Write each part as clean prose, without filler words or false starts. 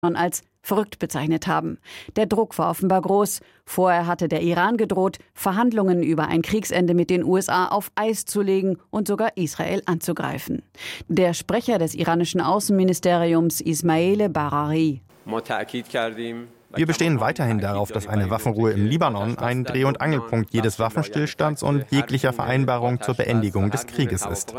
als verrückt bezeichnet haben. Der Druck war offenbar groß. Vorher hatte der Iran gedroht, Verhandlungen über ein Kriegsende mit den USA auf Eis zu legen und sogar Israel anzugreifen. Der Sprecher des iranischen Außenministeriums Ismail Barari: Wir bestehen weiterhin darauf, dass eine Waffenruhe im Libanon ein Dreh- und Angelpunkt jedes Waffenstillstands und jeglicher Vereinbarung zur Beendigung des Krieges ist.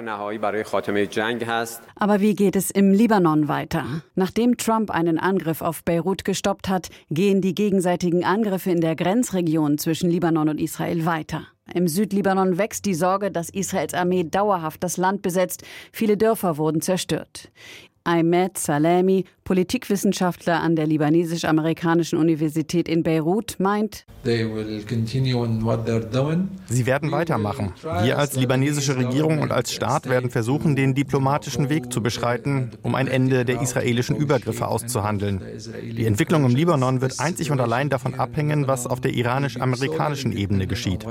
Aber wie geht es im Libanon weiter? Nachdem Trump einen Angriff auf Beirut gestoppt hat, gehen die gegenseitigen Angriffe in der Grenzregion zwischen Libanon und Israel weiter. Im Südlibanon wächst die Sorge, dass Israels Armee dauerhaft das Land besetzt. Viele Dörfer wurden zerstört. Ahmed Salemi, Politikwissenschaftler an der libanesisch-amerikanischen Universität in Beirut, meint: Sie werden weitermachen. Wir als libanesische Regierung und als Staat werden versuchen, den diplomatischen Weg zu beschreiten, um ein Ende der israelischen Übergriffe auszuhandeln. Die Entwicklung im Libanon wird einzig und allein davon abhängen, was auf der iranisch-amerikanischen Ebene geschieht.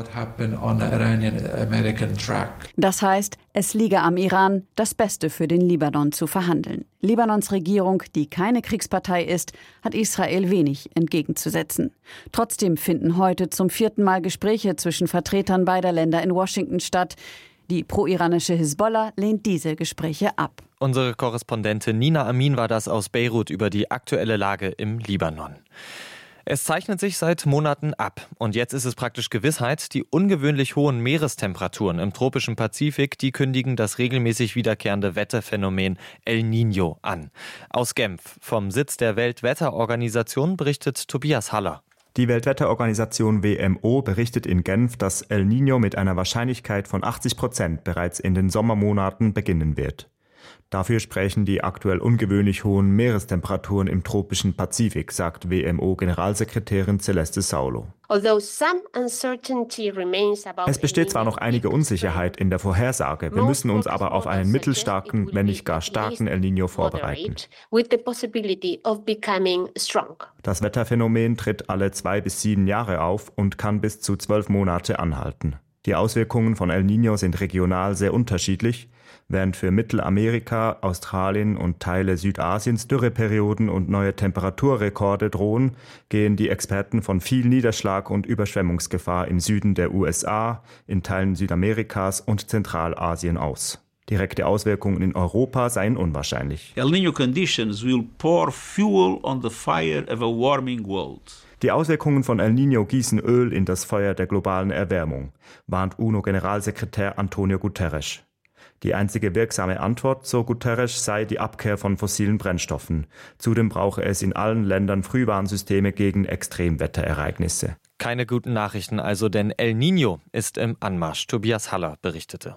Das heißt, es liege am Iran, das Beste für den Libanon zu verhandeln. Libanons Regierung, die keine Kriegspartei ist, hat Israel wenig entgegenzusetzen. Trotzdem finden heute zum 4. Mal Gespräche zwischen Vertretern beider Länder in Washington statt. Die pro-iranische Hisbollah lehnt diese Gespräche ab. Unsere Korrespondentin Nina Amin war das aus Beirut über die aktuelle Lage im Libanon. Es zeichnet sich seit Monaten ab und jetzt ist es praktisch Gewissheit. Die ungewöhnlich hohen Meerestemperaturen im tropischen Pazifik, die kündigen das regelmäßig wiederkehrende Wetterphänomen El Niño an. Aus Genf, vom Sitz der Weltwetterorganisation, berichtet Tobias Haller. Die Weltwetterorganisation WMO berichtet in Genf, dass El Niño mit einer Wahrscheinlichkeit von 80% bereits in den Sommermonaten beginnen wird. Dafür sprechen die aktuell ungewöhnlich hohen Meerestemperaturen im tropischen Pazifik, sagt WMO-Generalsekretärin Celeste Saulo. Es besteht zwar noch einige Unsicherheit in der Vorhersage, wir müssen uns aber auf einen mittelstarken, wenn nicht gar starken El Niño vorbereiten. Das Wetterphänomen tritt alle 2 bis 7 Jahre auf und kann bis zu 12 Monate anhalten. Die Auswirkungen von El Niño sind regional sehr unterschiedlich. Während für Mittelamerika, Australien und Teile Südasiens Dürreperioden und neue Temperaturrekorde drohen, gehen die Experten von viel Niederschlag und Überschwemmungsgefahr im Süden der USA, in Teilen Südamerikas und Zentralasien aus. Direkte Auswirkungen in Europa seien unwahrscheinlich. El Niño conditions will pour fuel on the fire of a warming world. Die Auswirkungen von El Niño gießen Öl in das Feuer der globalen Erwärmung, warnt UNO-Generalsekretär Antonio Guterres. Die einzige wirksame Antwort, so Guterres, sei die Abkehr von fossilen Brennstoffen. Zudem brauche es in allen Ländern Frühwarnsysteme gegen Extremwetterereignisse. Keine guten Nachrichten also, denn El Niño ist im Anmarsch. Tobias Haller berichtete.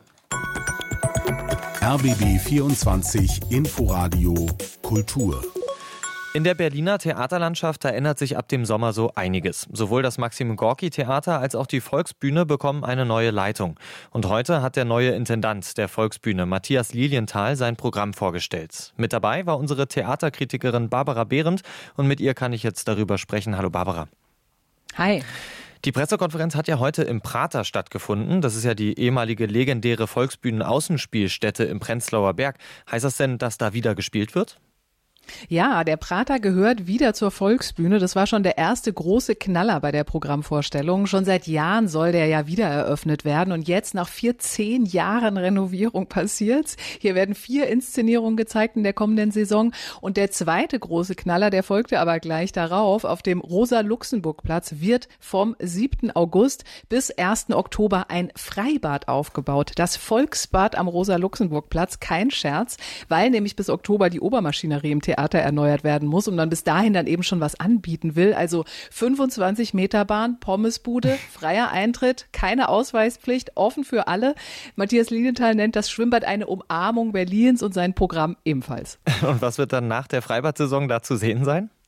RBB 24 Inforadio Kultur. In der Berliner Theaterlandschaft, da ändert sich ab dem Sommer so einiges. Sowohl das Maxim-Gorki-Theater als auch die Volksbühne bekommen eine neue Leitung. Und heute hat der neue Intendant der Volksbühne, Matthias Lilienthal, sein Programm vorgestellt. Mit dabei war unsere Theaterkritikerin Barbara Behrendt und mit ihr kann ich jetzt darüber sprechen. Hallo Barbara. Hi. Die Pressekonferenz hat ja heute im Prater stattgefunden. Das ist ja die ehemalige legendäre Volksbühnen-Außenspielstätte im Prenzlauer Berg. Heißt das denn, dass da wieder gespielt wird? Ja, der Prater gehört wieder zur Volksbühne. Das war schon der erste große Knaller bei der Programmvorstellung. Schon seit Jahren soll der ja wieder eröffnet werden. Und jetzt nach 10 Jahren Renovierung passiert's. Hier werden 4 Inszenierungen gezeigt in der kommenden Saison. Und der zweite große Knaller, der folgte aber gleich darauf. Auf dem Rosa-Luxemburg-Platz wird vom 7. August bis 1. Oktober ein Freibad aufgebaut. Das Volksbad am Rosa-Luxemburg-Platz. Kein Scherz, weil nämlich bis Oktober die Obermaschinerie im Theater erneuert werden muss und man bis dahin dann eben schon was anbieten will. Also 25 Meter Bahn, Pommesbude, freier Eintritt, keine Ausweispflicht, offen für alle. Matthias Lilienthal nennt das Schwimmbad eine Umarmung Berlins und sein Programm ebenfalls. Und was wird dann nach der Freibad-Saison da zu sehen sein?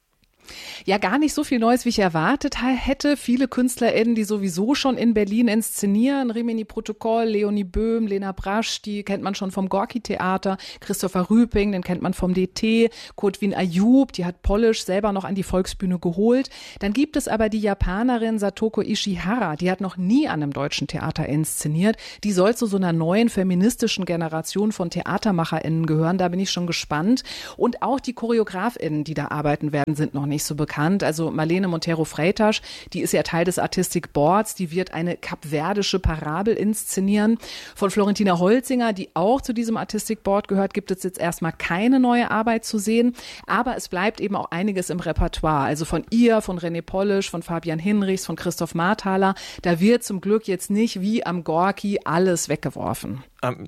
Ja, gar nicht so viel Neues, wie ich erwartet hätte. Viele KünstlerInnen, die sowieso schon in Berlin inszenieren. Rimini Protokoll, Leonie Böhm, Lena Brasch, die kennt man schon vom Gorki-Theater. Christopher Rüping, den kennt man vom DT. Kotwin Ayub, die hat Polish selber noch an die Volksbühne geholt. Dann gibt es aber die Japanerin Satoko Ishihara, die hat noch nie an einem deutschen Theater inszeniert. Die soll zu so einer neuen feministischen Generation von TheatermacherInnen gehören. Da bin ich schon gespannt. Und auch die ChoreografInnen, die da arbeiten werden, sind noch nicht so bekannt. Also Marlene Montero-Freitas, die ist ja Teil des Artistic Boards, die wird eine kapverdische Parabel inszenieren. Von Florentina Holzinger, die auch zu diesem Artistic Board gehört, gibt es jetzt erstmal keine neue Arbeit zu sehen. Aber es bleibt eben auch einiges im Repertoire. Also von ihr, von René Polish, von Fabian Hinrichs, von Christoph Marthaler. Da wird zum Glück jetzt nicht wie am Gorki alles weggeworfen.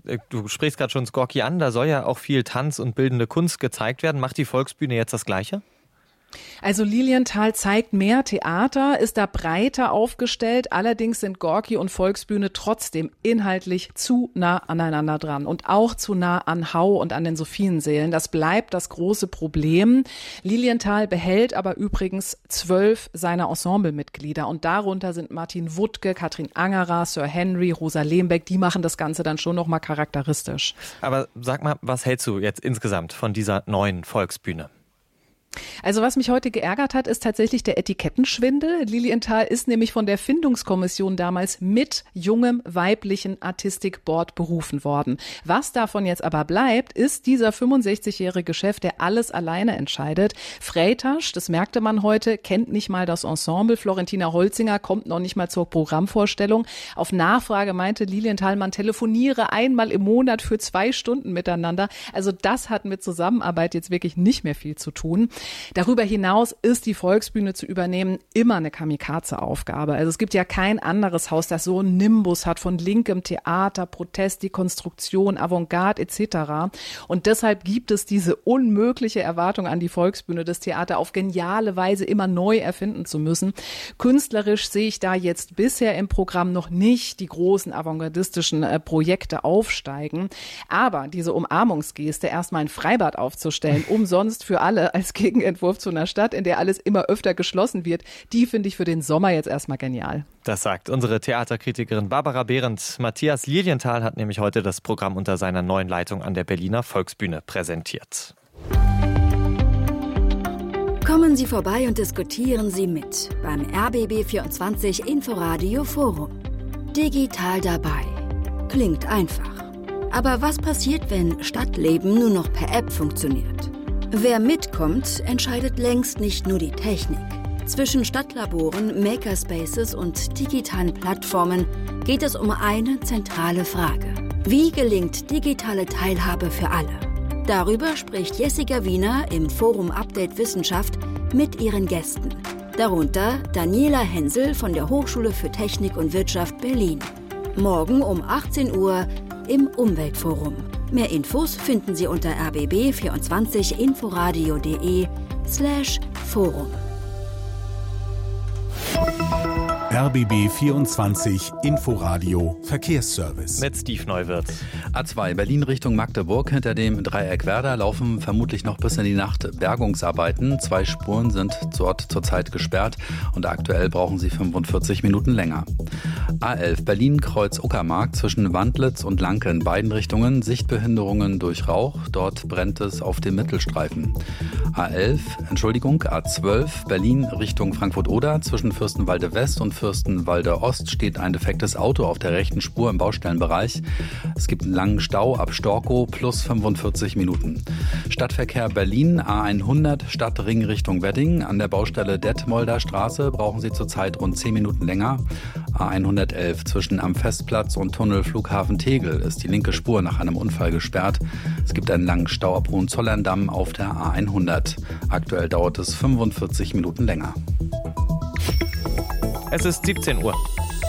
Du sprichst gerade schon das Gorki an, da soll ja auch viel Tanz und bildende Kunst gezeigt werden. Macht die Volksbühne jetzt das Gleiche? Also Lilienthal zeigt mehr Theater, ist da breiter aufgestellt. Allerdings sind Gorki und Volksbühne trotzdem inhaltlich zu nah aneinander dran und auch zu nah an Hau und an den Sophiensälen. Das bleibt das große Problem. Lilienthal behält aber übrigens 12 seiner Ensemblemitglieder und darunter sind Martin Wuttke, Katrin Angerer, Sir Henry, Rosa Lehmbeck. Die machen das Ganze dann schon nochmal charakteristisch. Aber sag mal, was hältst du jetzt insgesamt von dieser neuen Volksbühne? Also was mich heute geärgert hat, ist tatsächlich der Etikettenschwindel. Lilienthal ist nämlich von der Findungskommission damals mit jungem weiblichen Artistic Board berufen worden. Was davon jetzt aber bleibt, ist dieser 65-jährige Chef, der alles alleine entscheidet. Freitas, das merkte man heute, kennt nicht mal das Ensemble. Florentina Holzinger kommt noch nicht mal zur Programmvorstellung. Auf Nachfrage meinte Lilienthal, man telefoniere einmal im Monat für 2 Stunden miteinander. Also das hat mit Zusammenarbeit jetzt wirklich nicht mehr viel zu tun. Darüber hinaus ist die Volksbühne zu übernehmen immer eine Kamikaze-Aufgabe. Also es gibt ja kein anderes Haus, das so einen Nimbus hat von linkem Theater, Protest, Dekonstruktion, Avantgarde etc. Und deshalb gibt es diese unmögliche Erwartung an die Volksbühne, das Theater auf geniale Weise immer neu erfinden zu müssen. Künstlerisch sehe ich da jetzt bisher im Programm noch nicht die großen avantgardistischen Projekte aufsteigen. Aber diese Umarmungsgeste, erstmal ein Freibad aufzustellen, umsonst für alle als Gegenentwurf zu einer Stadt, in der alles immer öfter geschlossen wird, die finde ich für den Sommer jetzt erstmal genial. Das sagt unsere Theaterkritikerin Barbara Behrendt. Matthias Lilienthal hat nämlich heute das Programm unter seiner neuen Leitung an der Berliner Volksbühne präsentiert. Kommen Sie vorbei und diskutieren Sie mit beim RBB24 Inforadio Forum. Digital dabei. Klingt einfach. Aber was passiert, wenn Stadtleben nur noch per App funktioniert? Wer mitkommt, entscheidet längst nicht nur die Technik. Zwischen Stadtlaboren, Makerspaces und digitalen Plattformen geht es um eine zentrale Frage. Wie gelingt digitale Teilhabe für alle? Darüber spricht Jessica Wiener im Forum Update Wissenschaft mit ihren Gästen. Darunter Daniela Hensel von der Hochschule für Technik und Wirtschaft Berlin. Morgen um 18 Uhr im Umweltforum. Mehr Infos finden Sie unter rbb24inforadio.de/Forum. RBB24 Inforadio Verkehrsservice. Mit Steve Neuwirth. A2 Berlin Richtung Magdeburg. Hinter dem Dreieck Werder laufen vermutlich noch bis in die Nacht Bergungsarbeiten. 2 Spuren sind dort zurzeit gesperrt und aktuell brauchen sie 45 Minuten länger. A11 Berlin Kreuz Uckermark zwischen Wandlitz und Lanke in beiden Richtungen. Sichtbehinderungen durch Rauch. Dort brennt es auf dem Mittelstreifen. A12 Berlin Richtung Frankfurt-Oder zwischen Fürstenwalde West und Fürstenwalde Ost steht ein defektes Auto auf der rechten Spur im Baustellenbereich. Es gibt einen langen Stau ab Storkow plus 45 Minuten. Stadtverkehr Berlin A100 Stadtring Richtung Wedding. An der Baustelle Detmolder Straße brauchen Sie zurzeit rund 10 Minuten länger. A111 zwischen am Festplatz und Tunnel Flughafen Tegel ist die linke Spur nach einem Unfall gesperrt. Es gibt einen langen Stau ab Hohenzollern-Damm auf der A100. Aktuell dauert es 45 Minuten länger. Es ist 17 Uhr.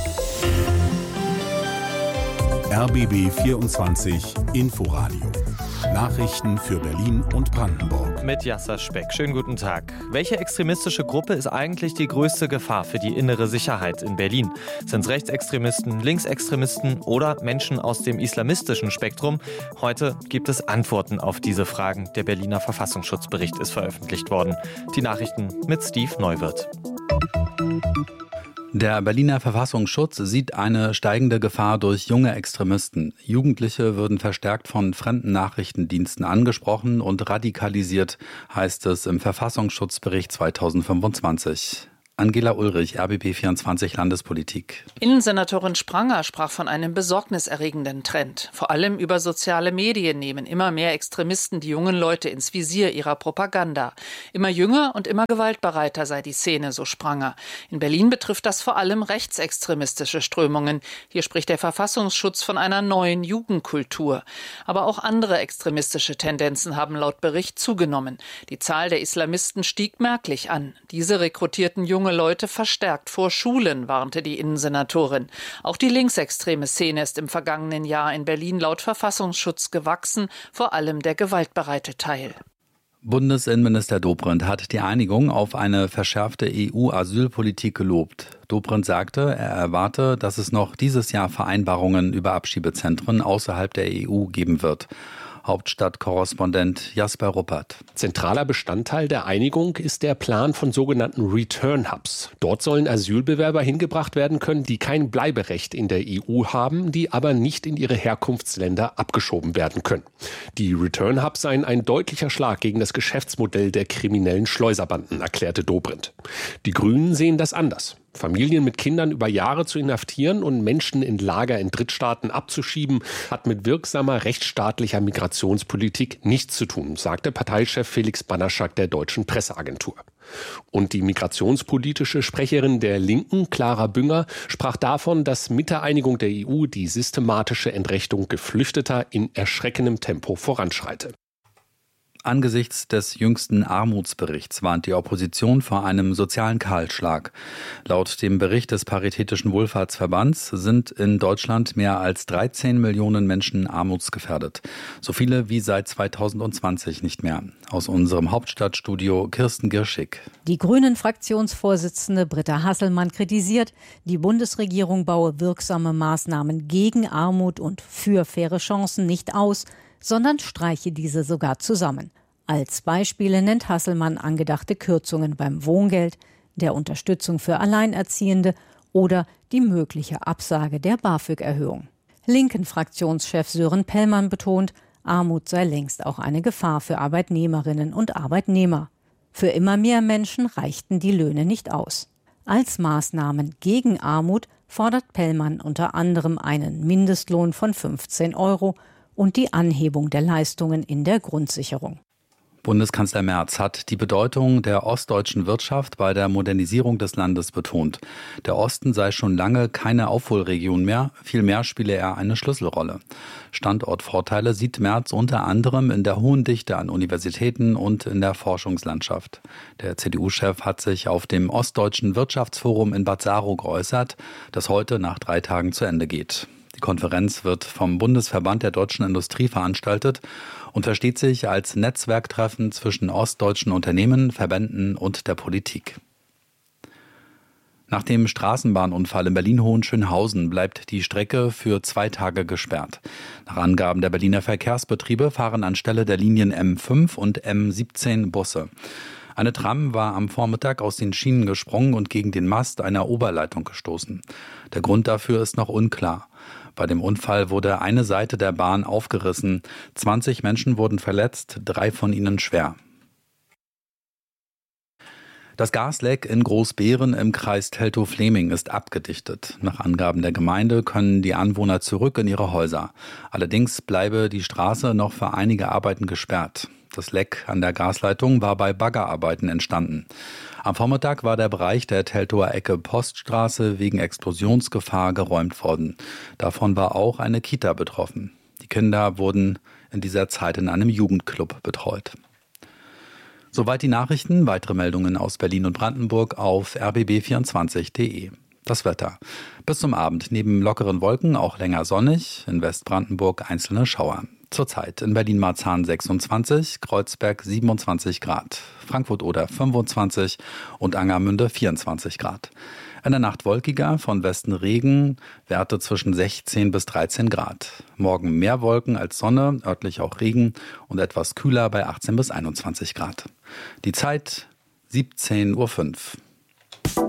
RBB24 Inforadio Nachrichten für Berlin und Brandenburg. Mit Yasser Speck. Schönen guten Tag. Welche extremistische Gruppe ist eigentlich die größte Gefahr für die innere Sicherheit in Berlin? Sind es Rechtsextremisten, Linksextremisten oder Menschen aus dem islamistischen Spektrum? Heute gibt es Antworten auf diese Fragen. Der Berliner Verfassungsschutzbericht ist veröffentlicht worden. Die Nachrichten mit Steve Neuwirth. Der Berliner Verfassungsschutz sieht eine steigende Gefahr durch junge Extremisten. Jugendliche würden verstärkt von fremden Nachrichtendiensten angesprochen und radikalisiert, heißt es im Verfassungsschutzbericht 2025. Angela Ulrich, RBB24 Landespolitik. Innensenatorin Spranger sprach von einem besorgniserregenden Trend. Vor allem über soziale Medien nehmen immer mehr Extremisten die jungen Leute ins Visier ihrer Propaganda. Immer jünger und immer gewaltbereiter sei die Szene, so Spranger. In Berlin betrifft das vor allem rechtsextremistische Strömungen. Hier spricht der Verfassungsschutz von einer neuen Jugendkultur. Aber auch andere extremistische Tendenzen haben laut Bericht zugenommen. Die Zahl der Islamisten stieg merklich an. Diese rekrutierten junge Leute verstärkt vor Schulen, warnte die Innensenatorin. Auch die linksextreme Szene ist im vergangenen Jahr in Berlin laut Verfassungsschutz gewachsen, vor allem der gewaltbereite Teil. Bundesinnenminister Dobrindt hat die Einigung auf eine verschärfte EU-Asylpolitik gelobt. Dobrindt sagte, er erwarte, dass es noch dieses Jahr Vereinbarungen über Abschiebezentren außerhalb der EU geben wird. Hauptstadtkorrespondent Jasper Ruppert. Zentraler Bestandteil der Einigung ist der Plan von sogenannten Return Hubs. Dort sollen Asylbewerber hingebracht werden können, die kein Bleiberecht in der EU haben, die aber nicht in ihre Herkunftsländer abgeschoben werden können. Die Return Hubs seien ein deutlicher Schlag gegen das Geschäftsmodell der kriminellen Schleuserbanden, erklärte Dobrindt. Die Grünen sehen das anders. Familien mit Kindern über Jahre zu inhaftieren und Menschen in Lager in Drittstaaten abzuschieben, hat mit wirksamer rechtsstaatlicher Migrationspolitik nichts zu tun, sagte Parteichef Felix Banaschak der Deutschen Presseagentur. Und die migrationspolitische Sprecherin der Linken, Clara Bünger, sprach davon, dass mit der Einigung der EU die systematische Entrechtung Geflüchteter in erschreckendem Tempo voranschreite. Angesichts des jüngsten Armutsberichts warnt die Opposition vor einem sozialen Kahlschlag. Laut dem Bericht des Paritätischen Wohlfahrtsverbands sind in Deutschland mehr als 13 Millionen Menschen armutsgefährdet. So viele wie seit 2020 nicht mehr. Aus unserem Hauptstadtstudio Kirsten Girschig. Die Grünen-Fraktionsvorsitzende Britta Hasselmann kritisiert, die Bundesregierung baue wirksame Maßnahmen gegen Armut und für faire Chancen nicht aus, sondern streiche diese sogar zusammen. Als Beispiele nennt Hasselmann angedachte Kürzungen beim Wohngeld, der Unterstützung für Alleinerziehende oder die mögliche Absage der BAföG-Erhöhung. Linken-Fraktionschef Sören Pellmann betont, Armut sei längst auch eine Gefahr für Arbeitnehmerinnen und Arbeitnehmer. Für immer mehr Menschen reichten die Löhne nicht aus. Als Maßnahmen gegen Armut fordert Pellmann unter anderem einen Mindestlohn von 15 € und die Anhebung der Leistungen in der Grundsicherung. Bundeskanzler Merz hat die Bedeutung der ostdeutschen Wirtschaft bei der Modernisierung des Landes betont. Der Osten sei schon lange keine Aufholregion mehr, vielmehr spiele er eine Schlüsselrolle. Standortvorteile sieht Merz unter anderem in der hohen Dichte an Universitäten und in der Forschungslandschaft. Der CDU-Chef hat sich auf dem Ostdeutschen Wirtschaftsforum in Bad Saro geäußert, das heute nach 3 Tagen zu Ende geht. Die Konferenz wird vom Bundesverband der deutschen Industrie veranstaltet und versteht sich als Netzwerktreffen zwischen ostdeutschen Unternehmen, Verbänden und der Politik. Nach dem Straßenbahnunfall in Berlin-Hohenschönhausen bleibt die Strecke für 2 Tage gesperrt. Nach Angaben der Berliner Verkehrsbetriebe fahren anstelle der Linien M5 und M17 Busse. Eine Tram war am Vormittag aus den Schienen gesprungen und gegen den Mast einer Oberleitung gestoßen. Der Grund dafür ist noch unklar. Bei dem Unfall wurde eine Seite der Bahn aufgerissen. 20 Menschen wurden verletzt, 3 von ihnen schwer. Das Gasleck in Großbeeren im Kreis Teltow-Fläming ist abgedichtet. Nach Angaben der Gemeinde können die Anwohner zurück in ihre Häuser. Allerdings bleibe die Straße noch für einige Arbeiten gesperrt. Das Leck an der Gasleitung war bei Baggerarbeiten entstanden. Am Vormittag war der Bereich der Teltower Ecke Poststraße wegen Explosionsgefahr geräumt worden. Davon war auch eine Kita betroffen. Die Kinder wurden in dieser Zeit in einem Jugendclub betreut. Soweit die Nachrichten. Weitere Meldungen aus Berlin und Brandenburg auf rbb24.de. Das Wetter. Bis zum Abend neben lockeren Wolken auch länger sonnig, in Westbrandenburg einzelne Schauer. Zurzeit in Berlin-Marzahn 26, Kreuzberg 27 Grad, Frankfurt-Oder 25 und Angermünde 24 Grad. In der Nacht wolkiger, von Westen Regen, Werte zwischen 16 bis 13 Grad. Morgen mehr Wolken als Sonne, örtlich auch Regen und etwas kühler bei 18 bis 21 Grad. Die Zeit 17:05 Uhr.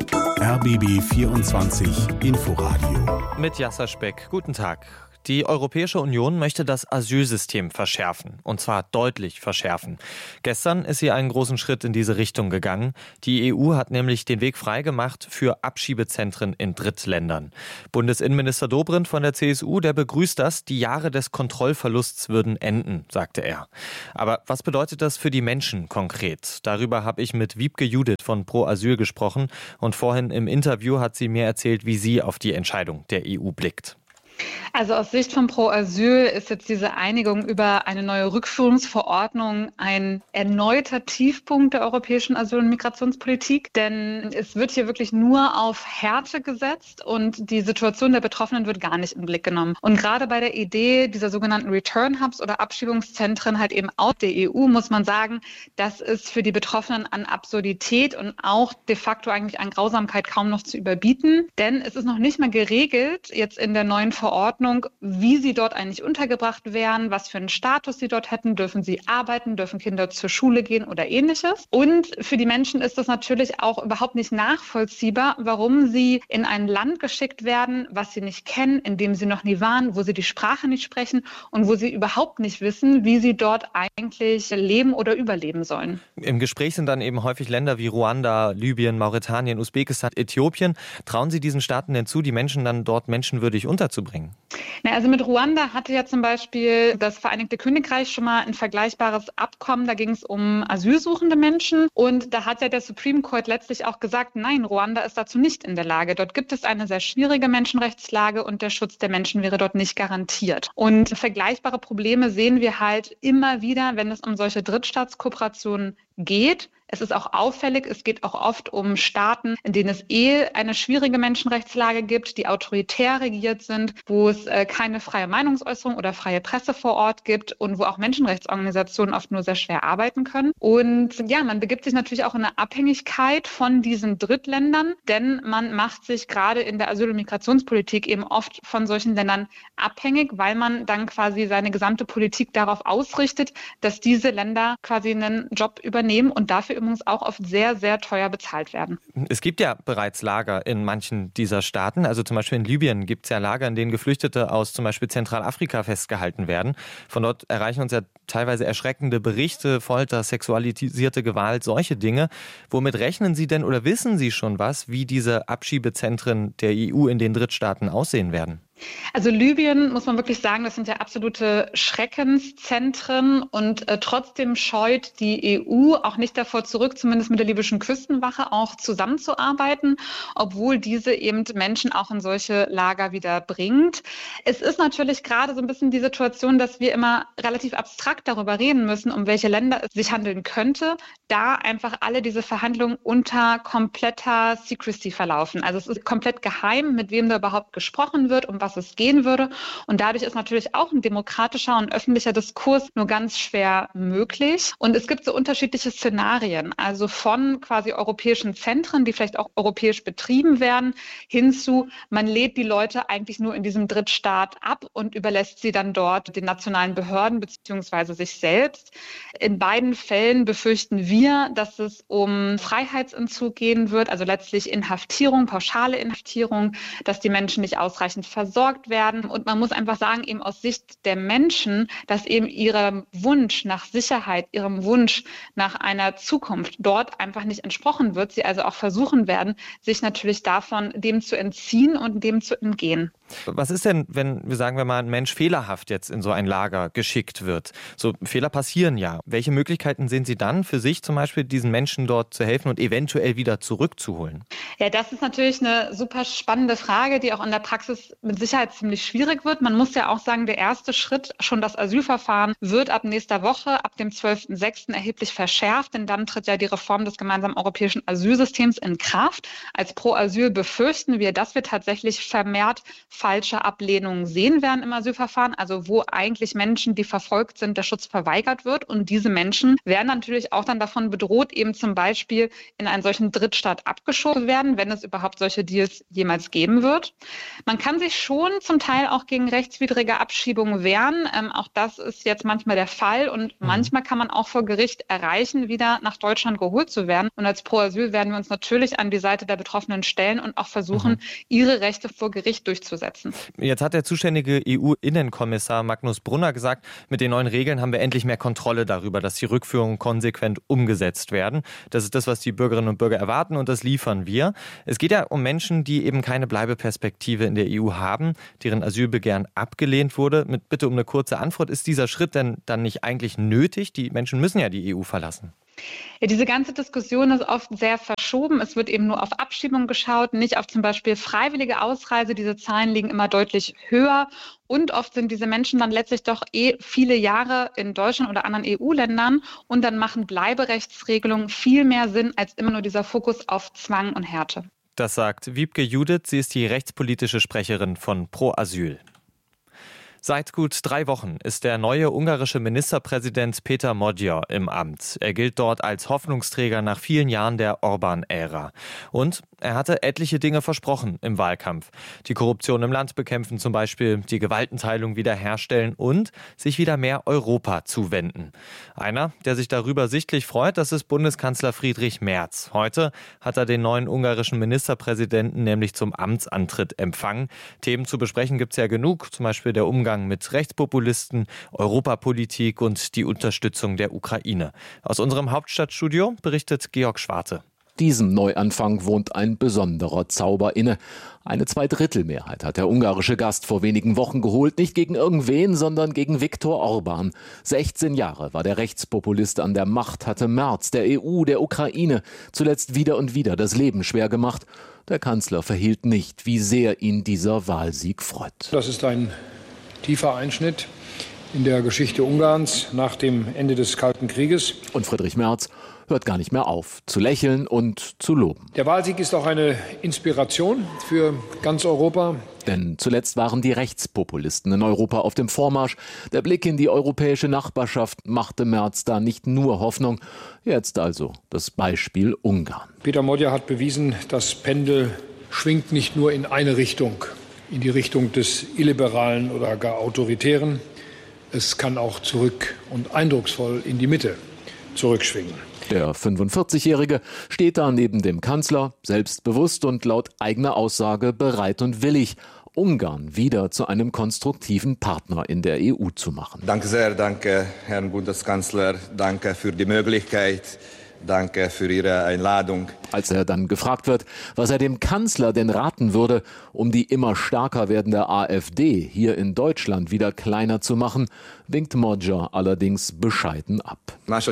RBB 24 Inforadio. Mit Jasser Speck. Guten Tag. Die Europäische Union möchte das Asylsystem verschärfen, und zwar deutlich verschärfen. Gestern ist sie einen großen Schritt in diese Richtung gegangen. Die EU hat nämlich den Weg freigemacht für Abschiebezentren in Drittländern. Bundesinnenminister Dobrindt von der CSU, der begrüßt das. Die Jahre des Kontrollverlusts würden enden, sagte er. Aber was bedeutet das für die Menschen konkret? Darüber habe ich mit Wiebke Judith von Pro Asyl gesprochen. Und vorhin im Interview hat sie mir erzählt, wie sie auf die Entscheidung der EU blickt. Also aus Sicht von Pro Asyl ist jetzt diese Einigung über eine neue Rückführungsverordnung ein erneuter Tiefpunkt der europäischen Asyl- und Migrationspolitik. Denn es wird hier wirklich nur auf Härte gesetzt und die Situation der Betroffenen wird gar nicht im Blick genommen. Und gerade bei der Idee dieser sogenannten Return Hubs oder Abschiebungszentren halt eben aus der EU muss man sagen, das ist für die Betroffenen an Absurdität und auch de facto eigentlich an Grausamkeit kaum noch zu überbieten. Denn es ist noch nicht mal geregelt, jetzt in der neuen Verordnung, wie sie dort eigentlich untergebracht wären, was für einen Status sie dort hätten, dürfen sie arbeiten, dürfen Kinder zur Schule gehen oder ähnliches. Und für die Menschen ist das natürlich auch überhaupt nicht nachvollziehbar, warum sie in ein Land geschickt werden, was sie nicht kennen, in dem sie noch nie waren, wo sie die Sprache nicht sprechen und wo sie überhaupt nicht wissen, wie sie dort eigentlich leben oder überleben sollen. Im Gespräch sind dann eben häufig Länder wie Ruanda, Libyen, Mauretanien, Usbekistan, Äthiopien. Trauen Sie diesen Staaten denn zu, die Menschen dann dort menschenwürdig unterzubringen? Also mit Ruanda hatte ja zum Beispiel das Vereinigte Königreich schon mal ein vergleichbares Abkommen. Da ging es um asylsuchende Menschen. Und da hat ja der Supreme Court letztlich auch gesagt, nein, Ruanda ist dazu nicht in der Lage. Dort gibt es eine sehr schwierige Menschenrechtslage und der Schutz der Menschen wäre dort nicht garantiert. Und vergleichbare Probleme sehen wir halt immer wieder, wenn es um solche Drittstaatskooperationen geht. Es ist auch auffällig, es geht auch oft um Staaten, in denen es eine schwierige Menschenrechtslage gibt, die autoritär regiert sind, wo es keine freie Meinungsäußerung oder freie Presse vor Ort gibt und wo auch Menschenrechtsorganisationen oft nur sehr schwer arbeiten können. Und ja, man begibt sich natürlich auch in eine Abhängigkeit von diesen Drittländern, denn man macht sich gerade in der Asyl- und Migrationspolitik eben oft von solchen Ländern abhängig, weil man dann quasi seine gesamte Politik darauf ausrichtet, dass diese Länder quasi einen Job übernehmen und dafür übrigens auch oft sehr, sehr teuer bezahlt werden. Es gibt ja bereits Lager in manchen dieser Staaten. Also zum Beispiel in Libyen gibt es ja Lager, in denen Geflüchtete aus zum Beispiel Zentralafrika festgehalten werden. Von dort erreichen uns ja teilweise erschreckende Berichte, Folter, sexualisierte Gewalt, solche Dinge. Womit rechnen Sie denn oder wissen Sie schon was, wie diese Abschiebezentren der EU in den Drittstaaten aussehen werden? Also Libyen, muss man wirklich sagen, das sind ja absolute Schreckenszentren und trotzdem scheut die EU auch nicht davor zurück, zumindest mit der libyschen Küstenwache auch zusammenzuarbeiten, obwohl diese eben Menschen auch in solche Lager wieder bringt. Es ist natürlich gerade so ein bisschen die Situation, dass wir immer relativ abstrakt darüber reden müssen, um welche Länder es sich handeln könnte, da einfach alle diese Verhandlungen unter kompletter Secrecy verlaufen. Also es ist komplett geheim, mit wem da überhaupt gesprochen wird, um was es gehen würde. Und dadurch ist natürlich auch ein demokratischer und öffentlicher Diskurs nur ganz schwer möglich. Und es gibt so unterschiedliche Szenarien, also von quasi europäischen Zentren, die vielleicht auch europäisch betrieben werden, hin zu, man lädt die Leute eigentlich nur in diesem Drittstaat ab und überlässt sie dann dort den nationalen Behörden bzw. sich selbst. In beiden Fällen befürchten wir, dass es um Freiheitsentzug gehen wird, also letztlich Inhaftierung, pauschale Inhaftierung, dass die Menschen nicht ausreichend versorgt werden. Und man muss einfach sagen, eben aus Sicht der Menschen, dass eben ihrem Wunsch nach Sicherheit, ihrem Wunsch nach einer Zukunft dort einfach nicht entsprochen wird. Sie also auch versuchen werden, sich natürlich dem zu entziehen und dem zu entgehen. Was ist denn, wenn wir sagen, wenn mal ein Mensch fehlerhaft jetzt in so ein Lager geschickt wird? So Fehler passieren ja. Welche Möglichkeiten sehen Sie dann für sich zum Beispiel, diesen Menschen dort zu helfen und eventuell wieder zurückzuholen? Ja, das ist natürlich eine super spannende Frage, die auch in der Praxis mit Sicherheit ziemlich schwierig wird. Man muss ja auch sagen, der erste Schritt, schon das Asylverfahren, wird ab nächster Woche, ab dem 12.06. erheblich verschärft, denn dann tritt ja die Reform des gemeinsamen europäischen Asylsystems in Kraft. Als Pro Asyl befürchten wir, dass wir tatsächlich vermehrt falsche Ablehnungen sehen werden im Asylverfahren, also wo eigentlich Menschen, die verfolgt sind, der Schutz verweigert wird. Und diese Menschen werden natürlich auch dann davon bedroht, eben zum Beispiel in einen solchen Drittstaat abgeschoben werden, wenn es überhaupt solche Deals jemals geben wird. Man kann sich schon zum Teil auch gegen rechtswidrige Abschiebungen wehren. Auch das ist jetzt manchmal der Fall. Und manchmal kann man auch vor Gericht erreichen, wieder nach Deutschland geholt zu werden. Und als Pro Asyl werden wir uns natürlich an die Seite der Betroffenen stellen und auch versuchen, ihre Rechte vor Gericht durchzusetzen. Jetzt hat der zuständige EU-Innenkommissar Magnus Brunner gesagt, mit den neuen Regeln haben wir endlich mehr Kontrolle darüber, dass die Rückführungen konsequent umgesetzt werden. Das ist das, was die Bürgerinnen und Bürger erwarten und das liefern wir. Es geht ja um Menschen, die eben keine Bleibeperspektive in der EU haben, deren Asylbegehren abgelehnt wurde. Mit Bitte um eine kurze Antwort, ist dieser Schritt denn dann nicht eigentlich nötig? Die Menschen müssen ja die EU verlassen. Ja, diese ganze Diskussion ist oft sehr verschoben. Es wird eben nur auf Abschiebung geschaut, nicht auf zum Beispiel freiwillige Ausreise. Diese Zahlen liegen immer deutlich höher. Und oft sind diese Menschen dann letztlich doch viele Jahre in Deutschland oder anderen EU-Ländern. Und dann machen Bleiberechtsregelungen viel mehr Sinn als immer nur dieser Fokus auf Zwang und Härte. Das sagt Wiebke Judith. Sie ist die rechtspolitische Sprecherin von Pro Asyl. Seit gut 3 Wochen ist der neue ungarische Ministerpräsident Péter Magyar im Amt. Er gilt dort als Hoffnungsträger nach vielen Jahren der Orbán-Ära. Und er hatte etliche Dinge versprochen im Wahlkampf. Die Korruption im Land bekämpfen zum Beispiel, die Gewaltenteilung wiederherstellen und sich wieder mehr Europa zuwenden. Einer, der sich darüber sichtlich freut, das ist Bundeskanzler Friedrich Merz. Heute hat er den neuen ungarischen Ministerpräsidenten nämlich zum Amtsantritt empfangen. Themen zu besprechen gibt es ja genug, zum Beispiel der Umgang mit Rechtspopulisten, Europapolitik und die Unterstützung der Ukraine. Aus unserem Hauptstadtstudio berichtet Georg Schwarte. Diesem Neuanfang wohnt ein besonderer Zauber inne. Eine Zweidrittelmehrheit hat der ungarische Gast vor wenigen Wochen geholt, nicht gegen irgendwen, sondern gegen Viktor Orbán. 16 Jahre war der Rechtspopulist an der Macht, hatte Merz, der EU, der Ukraine zuletzt wieder und wieder das Leben schwer gemacht. Der Kanzler verhehlt nicht, wie sehr ihn dieser Wahlsieg freut. Das ist ein tiefer Einschnitt in der Geschichte Ungarns nach dem Ende des Kalten Krieges. Und Friedrich Merz hört gar nicht mehr auf, zu lächeln und zu loben. Der Wahlsieg ist auch eine Inspiration für ganz Europa. Denn zuletzt waren die Rechtspopulisten in Europa auf dem Vormarsch. Der Blick in die europäische Nachbarschaft machte Merz da nicht nur Hoffnung. Jetzt also das Beispiel Ungarn. Péter Magyar hat bewiesen, das Pendel schwingt nicht nur in eine Richtung, in die Richtung des Illiberalen oder gar Autoritären. Es kann auch zurück und eindrucksvoll in die Mitte zurückschwingen. Der 45-Jährige steht da neben dem Kanzler, selbstbewusst und laut eigener Aussage bereit und willig, Ungarn wieder zu einem konstruktiven Partner in der EU zu machen. Danke sehr, danke, Herrn Bundeskanzler, danke für die Möglichkeit. Danke für Ihre Einladung. Als er dann gefragt wird, was er dem Kanzler denn raten würde, um die immer stärker werdende AfD hier in Deutschland wieder kleiner zu machen, winkt Magyar allerdings bescheiden ab.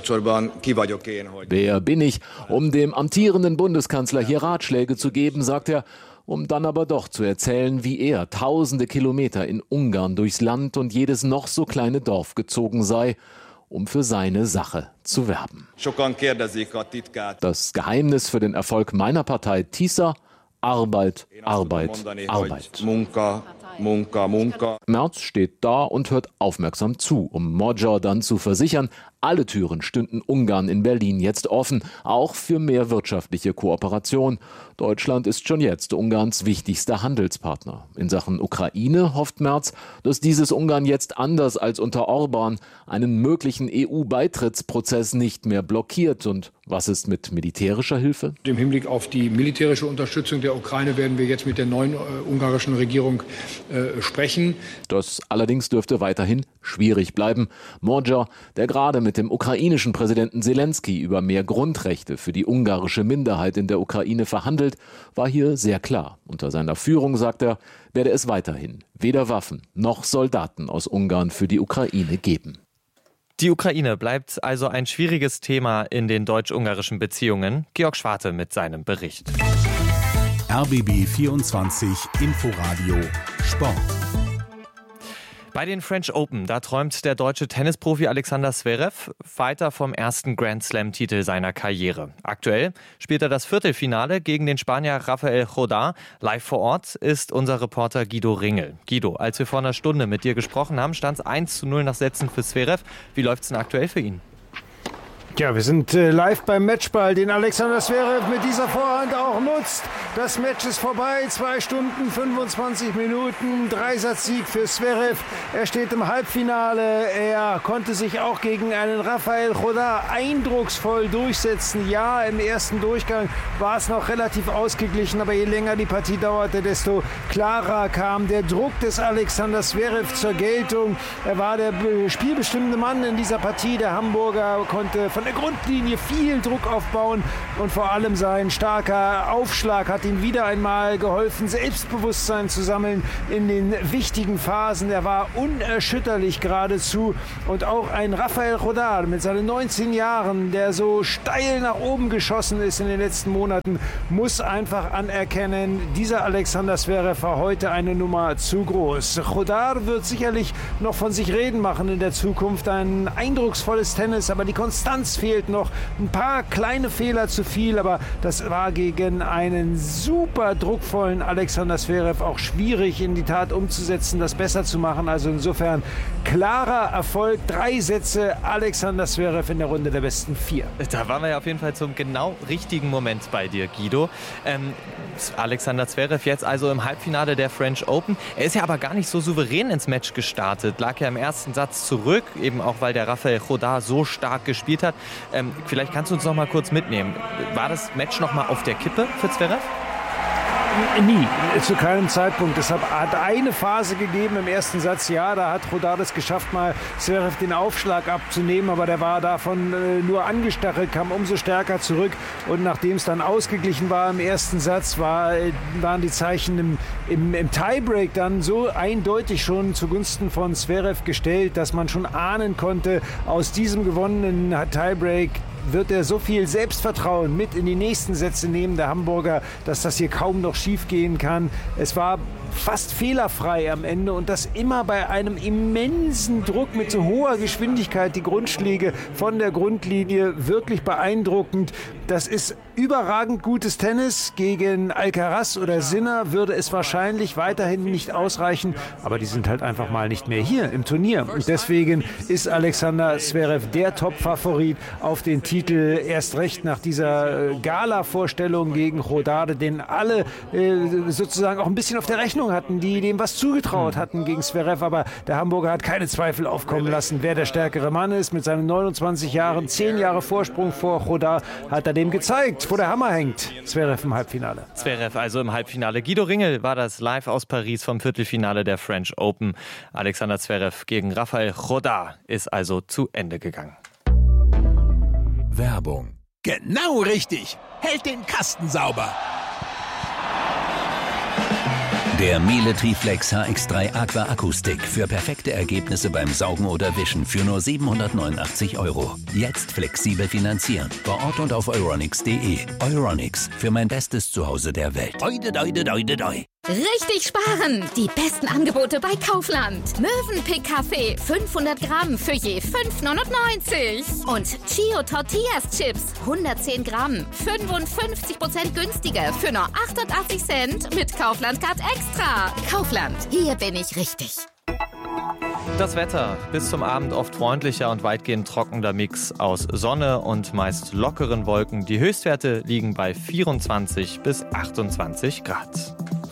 Wer bin ich, um dem amtierenden Bundeskanzler hier Ratschläge zu geben, sagt er, um dann aber doch zu erzählen, wie er tausende Kilometer in Ungarn durchs Land und jedes noch so kleine Dorf gezogen sei, um für seine Sache zu werben. Das Geheimnis für den Erfolg meiner Partei TISA: Arbeit, Arbeit, Arbeit. Merz steht da und hört aufmerksam zu, um Magyar dann zu versichern, alle Türen stünden Ungarn in Berlin jetzt offen, auch für mehr wirtschaftliche Kooperation. Deutschland ist schon jetzt Ungarns wichtigster Handelspartner. In Sachen Ukraine hofft Merz, dass dieses Ungarn jetzt anders als unter Orbán einen möglichen EU-Beitrittsprozess nicht mehr blockiert. Und was ist mit militärischer Hilfe? Im Hinblick auf die militärische Unterstützung der Ukraine werden wir jetzt mit der neuen ungarischen Regierung sprechen. Das allerdings dürfte weiterhin schwierig bleiben. Magyar, der gerade mit dem ukrainischen Präsidenten Zelensky über mehr Grundrechte für die ungarische Minderheit in der Ukraine verhandelt, war hier sehr klar. Unter seiner Führung, sagt er, werde es weiterhin weder Waffen noch Soldaten aus Ungarn für die Ukraine geben. Die Ukraine bleibt also ein schwieriges Thema in den deutsch-ungarischen Beziehungen. Georg Schwarte mit seinem Bericht. RBB 24 Inforadio Sport. Bei den French Open, da träumt der deutsche Tennisprofi Alexander Zverev weiter vom ersten Grand-Slam-Titel seiner Karriere. Aktuell spielt er das Viertelfinale gegen den Spanier Rafael Jodá. Live vor Ort ist unser Reporter Guido Ringel. Guido, als wir vor einer Stunde mit dir gesprochen haben, stand es 1:0 nach Sätzen für Zverev. Wie läuft es denn aktuell für ihn? Ja, wir sind live beim Matchball, den Alexander Zverev mit dieser Vorhand auch nutzt. Das Match ist vorbei, 2 Stunden, 25 Minuten, Dreisatzsieg für Zverev. Er steht im Halbfinale, er konnte sich auch gegen einen Rafael Jodá eindrucksvoll durchsetzen. Ja, im ersten Durchgang war es noch relativ ausgeglichen, aber je länger die Partie dauerte, desto klarer kam der Druck des Alexander Zverev zur Geltung. Er war der spielbestimmende Mann in dieser Partie. Der Hamburger konnte von der Grundlinie viel Druck aufbauen und vor allem sein starker Aufschlag hat ihm wieder einmal geholfen, Selbstbewusstsein zu sammeln in den wichtigen Phasen. Er war unerschütterlich geradezu und auch ein Rafael Jodá mit seinen 19 Jahren, der so steil nach oben geschossen ist in den letzten Monaten, muss einfach anerkennen, dieser Alexander Zverev war heute eine Nummer zu groß. Jodá wird sicherlich noch von sich reden machen in der Zukunft. Ein eindrucksvolles Tennis, aber die Konstanz fehlt noch. Ein paar kleine Fehler zu viel, aber das war gegen einen super druckvollen Alexander Zverev auch schwierig in die Tat umzusetzen, das besser zu machen. Also insofern klarer Erfolg. 3 Sätze Alexander Zverev in der Runde der besten 4. Da waren wir ja auf jeden Fall zum genau richtigen Moment bei dir, Guido. Alexander Zverev jetzt also im Halbfinale der French Open. Er ist ja aber gar nicht so souverän ins Match gestartet. Lag ja im ersten Satz zurück, eben auch weil der Rafael Jodá so stark gespielt hat. Vielleicht kannst du uns noch mal kurz mitnehmen. War das Match noch mal auf der Kippe für Zverev? Nie, zu keinem Zeitpunkt. Deshalb hat eine Phase gegeben im ersten Satz, ja, da hat Jodá das geschafft, mal Zverev den Aufschlag abzunehmen, aber der war davon nur angestachelt, kam umso stärker zurück und nachdem es dann ausgeglichen war im ersten Satz, waren die Zeichen im Tiebreak dann so eindeutig schon zugunsten von Zverev gestellt, dass man schon ahnen konnte, aus diesem gewonnenen Tiebreak wird er so viel Selbstvertrauen mit in die nächsten Sätze nehmen, der Hamburger, dass das hier kaum noch schief gehen kann. Es war fast fehlerfrei am Ende und das immer bei einem immensen Druck mit so hoher Geschwindigkeit, die Grundschläge von der Grundlinie, wirklich beeindruckend. Das ist überragend gutes Tennis. Gegen Alcaraz oder Sinner würde es wahrscheinlich weiterhin nicht ausreichen, aber die sind halt einfach mal nicht mehr hier im Turnier. Und deswegen ist Alexander Zverev der Top-Favorit auf den Titel, erst recht nach dieser Gala-Vorstellung gegen Jodá, den alle sozusagen auch ein bisschen auf der Rechnung hatten, die dem was zugetraut hatten gegen Zverev, aber der Hamburger hat keine Zweifel aufkommen lassen, wer der stärkere Mann ist. Mit seinen 29 Jahren, 10 Jahre Vorsprung vor Jodá, hat er dem gezeigt, wo der Hammer hängt. Zverev im Halbfinale. Zverev also im Halbfinale. Guido Ringel war das live aus Paris vom Viertelfinale der French Open. Alexander Zverev gegen Rafael Jodá ist also zu Ende gegangen. Werbung. Genau richtig. Hält den Kasten sauber. Der Miele Triflex HX3 Aqua Akustik für perfekte Ergebnisse beim Saugen oder Wischen für nur 789 €. Jetzt flexibel finanzieren. Vor Ort und auf euronics.de. Euronics, für mein bestes Zuhause der Welt. Oide, doide, doide, doi. Richtig sparen! Die besten Angebote bei Kaufland. Mövenpick Kaffee 500 Gramm für je 5,99. Und Chio Tortillas Chips 110 Gramm 55% günstiger für nur 88 Cent mit Kaufland Card Extra. Kaufland, hier bin ich richtig. Das Wetter. Bis zum Abend oft freundlicher und weitgehend trockener Mix aus Sonne und meist lockeren Wolken. Die Höchstwerte liegen bei 24 bis 28 Grad.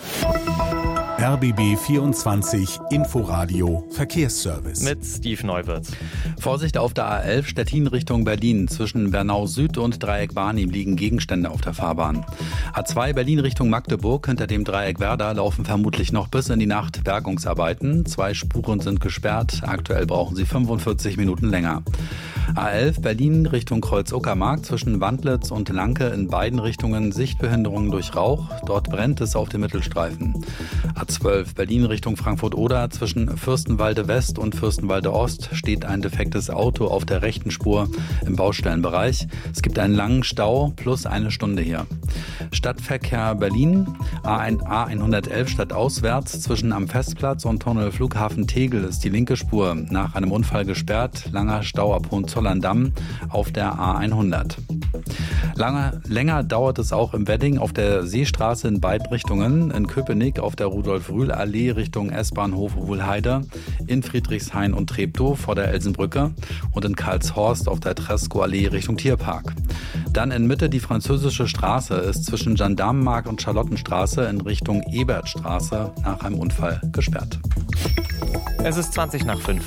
RBB 24 Inforadio Verkehrsservice. Mit Steve Neuwirth. Vorsicht auf der A11 Stettin Richtung Berlin. Zwischen Bernau Süd und Dreieck Barnim liegen Gegenstände auf der Fahrbahn. A2 Berlin Richtung Magdeburg. Hinter dem Dreieck Werder laufen vermutlich noch bis in die Nacht Bergungsarbeiten. 2 Spuren sind gesperrt. Aktuell brauchen sie 45 Minuten länger. A11 Berlin Richtung Kreuz-Uckermark. Zwischen Wandlitz und Lanke in beiden Richtungen Sichtbehinderungen durch Rauch. Dort brennt es auf dem Mittelstreifen. A12 12 Berlin Richtung Frankfurt-Oder. Zwischen Fürstenwalde West und Fürstenwalde Ost steht ein defektes Auto auf der rechten Spur im Baustellenbereich. Es gibt einen langen Stau plus eine Stunde hier. Stadtverkehr Berlin, A111 stadtauswärts zwischen am Festplatz und Tunnel Flughafen Tegel ist die linke Spur nach einem Unfall gesperrt. Langer Stau ab Hohenzollern-Damm auf der A100. Länger dauert es auch im Wedding auf der Seestraße in beiden Richtungen. In Köpenick auf der Rudolf-Rühl-Allee Richtung S-Bahnhof Wuhlheide, in Friedrichshain und Treptow vor der Elsenbrücke und in Karlshorst auf der Tresco-Allee Richtung Tierpark. Dann in Mitte die Französische Straße ist zwischen Gendarmenmarkt und Charlottenstraße in Richtung Ebertstraße nach einem Unfall gesperrt. Es ist 5:20.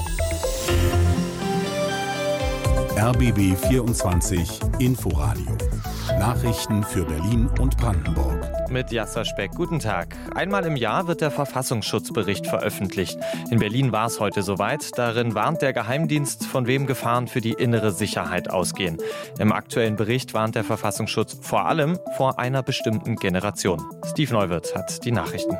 RBB 24 Inforadio. Nachrichten für Berlin und Brandenburg. Mit Jasser Speck. Guten Tag. Einmal im Jahr wird der Verfassungsschutzbericht veröffentlicht. In Berlin war es heute soweit. Darin warnt der Geheimdienst, von wem Gefahren für die innere Sicherheit ausgehen. Im aktuellen Bericht warnt der Verfassungsschutz vor allem vor einer bestimmten Generation. Steve Neuwirth hat die Nachrichten.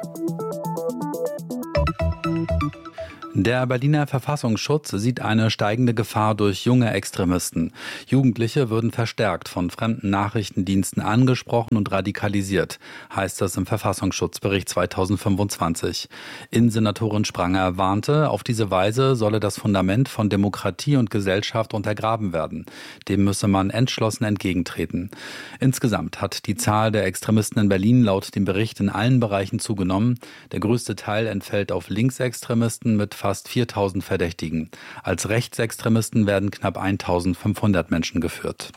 Der Berliner Verfassungsschutz sieht eine steigende Gefahr durch junge Extremisten. Jugendliche würden verstärkt von fremden Nachrichtendiensten angesprochen und radikalisiert, heißt es im Verfassungsschutzbericht 2025. Innensenatorin Spranger warnte, auf diese Weise solle das Fundament von Demokratie und Gesellschaft untergraben werden. Dem müsse man entschlossen entgegentreten. Insgesamt hat die Zahl der Extremisten in Berlin laut dem Bericht in allen Bereichen zugenommen. Der größte Teil entfällt auf Linksextremisten mit fast 4.000 Verdächtigen. Als Rechtsextremisten werden knapp 1.500 Menschen geführt.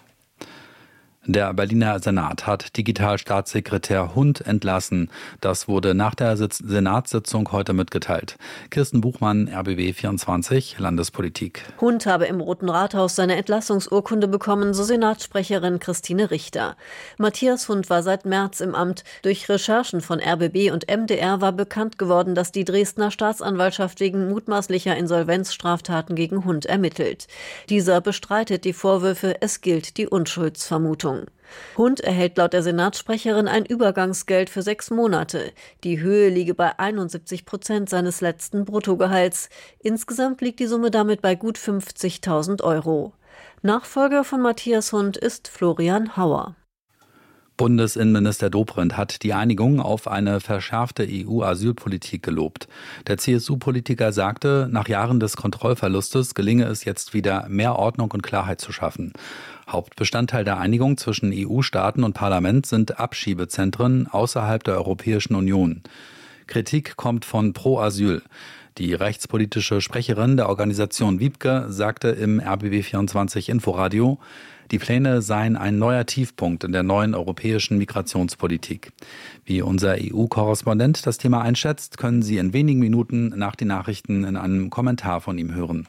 Der Berliner Senat hat Digitalstaatssekretär Hund entlassen. Das wurde nach der Senatssitzung heute mitgeteilt. Kirsten Buchmann, RBB 24, Landespolitik. Hund habe im Roten Rathaus seine Entlassungsurkunde bekommen, so Senatssprecherin Christine Richter. Matthias Hund war seit März im Amt. Durch Recherchen von RBB und MDR war bekannt geworden, dass die Dresdner Staatsanwaltschaft wegen mutmaßlicher Insolvenzstraftaten gegen Hund ermittelt. Dieser bestreitet die Vorwürfe, es gilt die Unschuldsvermutung. Hund erhält laut der Senatssprecherin ein Übergangsgeld für 6 Monate. Die Höhe liege bei 71% seines letzten Bruttogehalts. Insgesamt liegt die Summe damit bei gut 50.000 €. Nachfolger von Matthias Hund ist Florian Hauer. Bundesinnenminister Dobrindt hat die Einigung auf eine verschärfte EU-Asylpolitik gelobt. Der CSU-Politiker sagte, nach Jahren des Kontrollverlustes gelinge es jetzt wieder, mehr Ordnung und Klarheit zu schaffen. Hauptbestandteil der Einigung zwischen EU-Staaten und Parlament sind Abschiebezentren außerhalb der Europäischen Union. Kritik kommt von Pro Asyl. Die rechtspolitische Sprecherin der Organisation Wiebke sagte im RBB24 Inforadio, die Pläne seien ein neuer Tiefpunkt in der neuen europäischen Migrationspolitik. Wie unser EU-Korrespondent das Thema einschätzt, können Sie in wenigen Minuten nach den Nachrichten in einem Kommentar von ihm hören.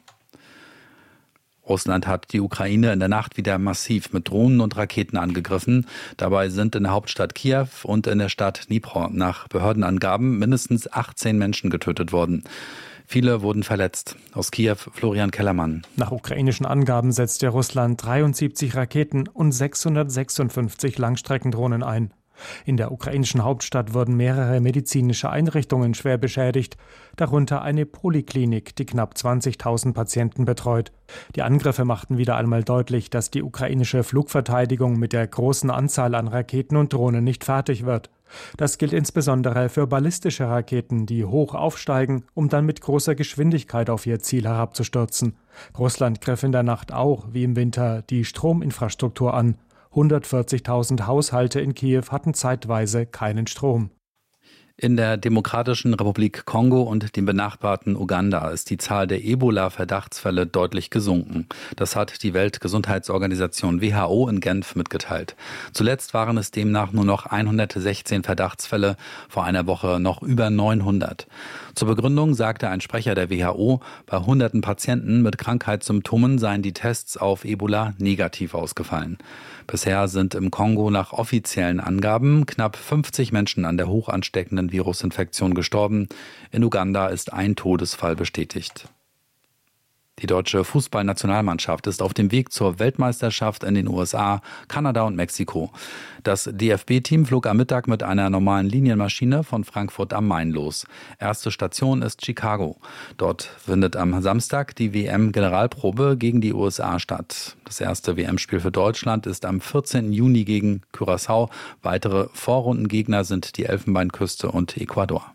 Russland hat die Ukraine in der Nacht wieder massiv mit Drohnen und Raketen angegriffen. Dabei sind in der Hauptstadt Kiew und in der Stadt Dnipro nach Behördenangaben mindestens 18 Menschen getötet worden. Viele wurden verletzt. Aus Kiew Florian Kellermann. Nach ukrainischen Angaben setzte Russland 73 Raketen und 656 Langstreckendrohnen ein. In der ukrainischen Hauptstadt wurden mehrere medizinische Einrichtungen schwer beschädigt, darunter eine Poliklinik, die knapp 20.000 Patienten betreut. Die Angriffe machten wieder einmal deutlich, dass die ukrainische Flugverteidigung mit der großen Anzahl an Raketen und Drohnen nicht fertig wird. Das gilt insbesondere für ballistische Raketen, die hoch aufsteigen, um dann mit großer Geschwindigkeit auf ihr Ziel herabzustürzen. Russland griff in der Nacht auch, wie im Winter, die Strominfrastruktur an. 140.000 Haushalte in Kiew hatten zeitweise keinen Strom. In der Demokratischen Republik Kongo und dem benachbarten Uganda ist die Zahl der Ebola-Verdachtsfälle deutlich gesunken. Das hat die Weltgesundheitsorganisation WHO in Genf mitgeteilt. Zuletzt waren es demnach nur noch 116 Verdachtsfälle, vor einer Woche noch über 900. Zur Begründung sagte ein Sprecher der WHO, bei hunderten Patienten mit Krankheitssymptomen seien die Tests auf Ebola negativ ausgefallen. Bisher sind im Kongo nach offiziellen Angaben knapp 50 Menschen an der hochansteckenden Virusinfektion gestorben. In Uganda ist ein Todesfall bestätigt. Die deutsche Fußballnationalmannschaft ist auf dem Weg zur Weltmeisterschaft in den USA, Kanada und Mexiko. Das DFB-Team flog am Mittag mit einer normalen Linienmaschine von Frankfurt am Main los. Erste Station ist Chicago. Dort findet am Samstag die WM-Generalprobe gegen die USA statt. Das erste WM-Spiel für Deutschland ist am 14. Juni gegen Curaçao. Weitere Vorrundengegner sind die Elfenbeinküste und Ecuador.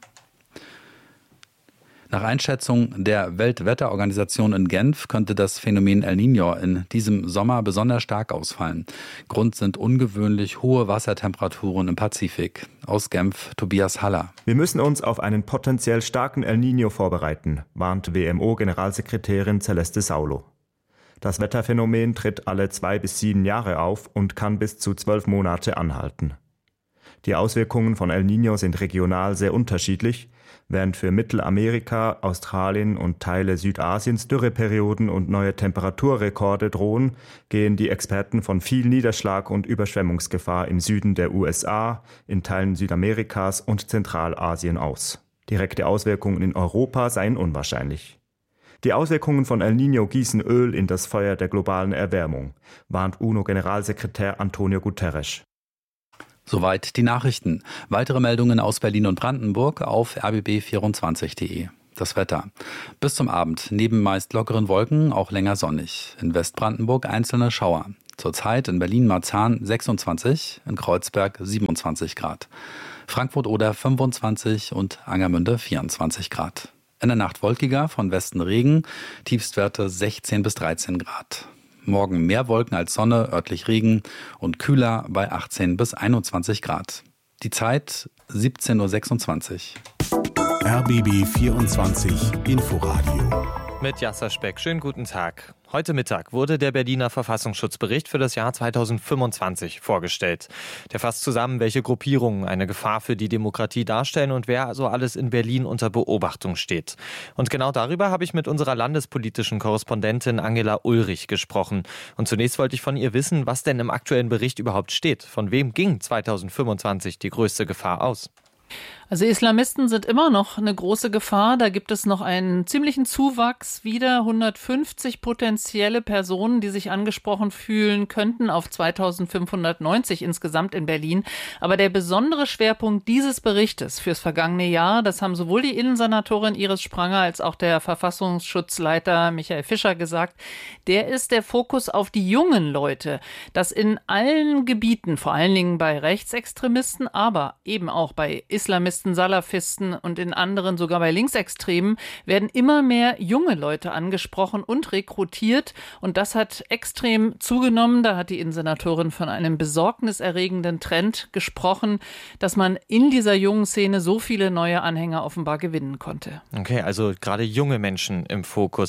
Nach Einschätzung der Weltwetterorganisation in Genf könnte das Phänomen El Niño in diesem Sommer besonders stark ausfallen. Grund sind ungewöhnlich hohe Wassertemperaturen im Pazifik. Aus Genf, Tobias Haller. Wir müssen uns auf einen potenziell starken El Niño vorbereiten, warnt WMO-Generalsekretärin Celeste Saulo. Das Wetterphänomen tritt alle 2 bis 7 Jahre auf und kann bis zu 12 Monate anhalten. Die Auswirkungen von El Niño sind regional sehr unterschiedlich. Während für Mittelamerika, Australien und Teile Südasiens Dürreperioden und neue Temperaturrekorde drohen, gehen die Experten von viel Niederschlag und Überschwemmungsgefahr im Süden der USA, in Teilen Südamerikas und Zentralasien aus. Direkte Auswirkungen in Europa seien unwahrscheinlich. Die Auswirkungen von El Niño gießen Öl in das Feuer der globalen Erwärmung, warnt UNO-Generalsekretär Antonio Guterres. Soweit die Nachrichten. Weitere Meldungen aus Berlin und Brandenburg auf rbb24.de. Das Wetter. Bis zum Abend neben meist lockeren Wolken auch länger sonnig. In Westbrandenburg einzelne Schauer. Zurzeit in Berlin-Marzahn 26, in Kreuzberg 27 Grad. Frankfurt-Oder 25 und Angermünde 24 Grad. In der Nacht wolkiger, von Westen Regen, Tiefstwerte 16 bis 13 Grad. Morgen mehr Wolken als Sonne, örtlich Regen und kühler bei 18 bis 21 Grad. Die Zeit 17.26 Uhr. RBB 24 Inforadio. Mit Jasser Speck. Schönen guten Tag. Heute Mittag wurde der Berliner Verfassungsschutzbericht für das Jahr 2025 vorgestellt. Der fasst zusammen, welche Gruppierungen eine Gefahr für die Demokratie darstellen und wer also alles in Berlin unter Beobachtung steht. Und genau darüber habe ich mit unserer landespolitischen Korrespondentin Angela Ulrich gesprochen. Und zunächst wollte ich von ihr wissen, was denn im aktuellen Bericht überhaupt steht. Von wem ging 2025 die größte Gefahr aus? Also Islamisten sind immer noch eine große Gefahr. Da gibt es noch einen ziemlichen Zuwachs, wieder 150 potenzielle Personen, die sich angesprochen fühlen könnten, auf 2590 insgesamt in Berlin. Aber der besondere Schwerpunkt dieses Berichtes fürs vergangene Jahr, das haben sowohl die Innensenatorin Iris Spranger als auch der Verfassungsschutzleiter Michael Fischer gesagt, der ist der Fokus auf die jungen Leute, dass in allen Gebieten, vor allen Dingen bei Rechtsextremisten, aber eben auch bei Islamisten, Salafisten und in anderen, sogar bei Linksextremen, werden immer mehr junge Leute angesprochen und rekrutiert. Und das hat extrem zugenommen. Da hat die Innensenatorin von einem besorgniserregenden Trend gesprochen, dass man in dieser jungen Szene so viele neue Anhänger offenbar gewinnen konnte. Okay, also gerade junge Menschen im Fokus.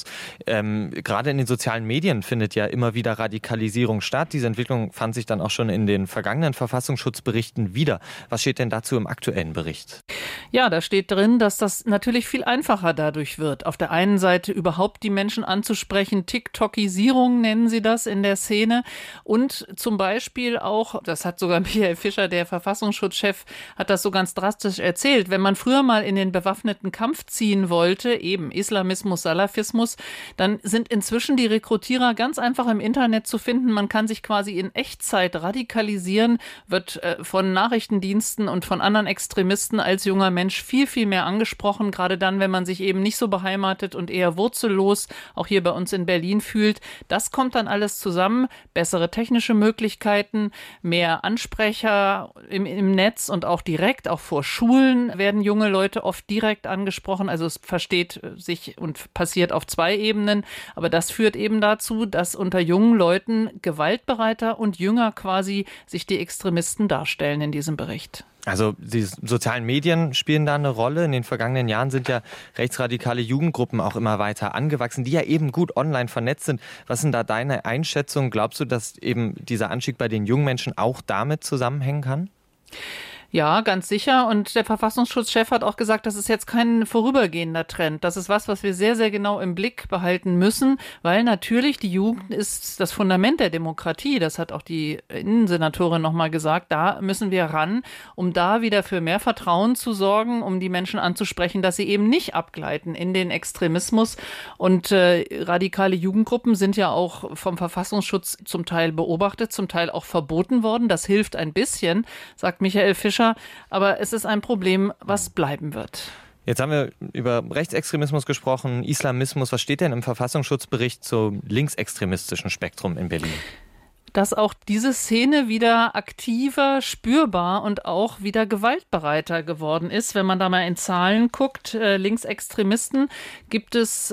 Gerade in den sozialen Medien findet ja immer wieder Radikalisierung statt. Diese Entwicklung fand sich dann auch schon in den vergangenen Verfassungsschutzberichten wieder. Was steht denn dazu im aktuellen Bericht? Ja, da steht drin, dass das natürlich viel einfacher dadurch wird. Auf der einen Seite überhaupt die Menschen anzusprechen, TikTokisierung nennen sie das in der Szene. Und zum Beispiel auch, das hat sogar Michael Fischer, der Verfassungsschutzchef, hat das so ganz drastisch erzählt. Wenn man früher mal in den bewaffneten Kampf ziehen wollte, eben Islamismus, Salafismus, dann sind inzwischen die Rekrutierer ganz einfach im Internet zu finden. Man kann sich quasi in Echtzeit radikalisieren, wird von Nachrichtendiensten und von anderen Extremisten als junger Mensch viel, viel mehr angesprochen, gerade dann, wenn man sich eben nicht so beheimatet und eher wurzellos, auch hier bei uns in Berlin fühlt. Das kommt dann alles zusammen, bessere technische Möglichkeiten, mehr Ansprecher im Netz und auch direkt, auch vor Schulen werden junge Leute oft direkt angesprochen, also es versteht sich und passiert auf 2 Ebenen, aber das führt eben dazu, dass unter jungen Leuten gewaltbereiter und jünger quasi sich die Extremisten darstellen in diesem Bericht. Also die sozialen Medien spielen da eine Rolle. In den vergangenen Jahren sind ja rechtsradikale Jugendgruppen auch immer weiter angewachsen, die ja eben gut online vernetzt sind. Was sind da deine Einschätzungen? Glaubst du, dass eben dieser Anstieg bei den jungen Menschen auch damit zusammenhängen kann? Ja, ganz sicher. Und der Verfassungsschutzchef hat auch gesagt, das ist jetzt kein vorübergehender Trend. Das ist was wir sehr, sehr genau im Blick behalten müssen, weil natürlich die Jugend ist das Fundament der Demokratie. Das hat auch die Innensenatorin nochmal gesagt. Da müssen wir ran, um da wieder für mehr Vertrauen zu sorgen, um die Menschen anzusprechen, dass sie eben nicht abgleiten in den Extremismus. Und radikale Jugendgruppen sind ja auch vom Verfassungsschutz zum Teil beobachtet, zum Teil auch verboten worden. Das hilft ein bisschen, sagt Michael Fischer. Aber es ist ein Problem, was bleiben wird. Jetzt haben wir über Rechtsextremismus gesprochen, Islamismus. Was steht denn im Verfassungsschutzbericht zum linksextremistischen Spektrum in Berlin? Dass auch diese Szene wieder aktiver, spürbar und auch wieder gewaltbereiter geworden ist. Wenn man da mal in Zahlen guckt, Linksextremisten gibt es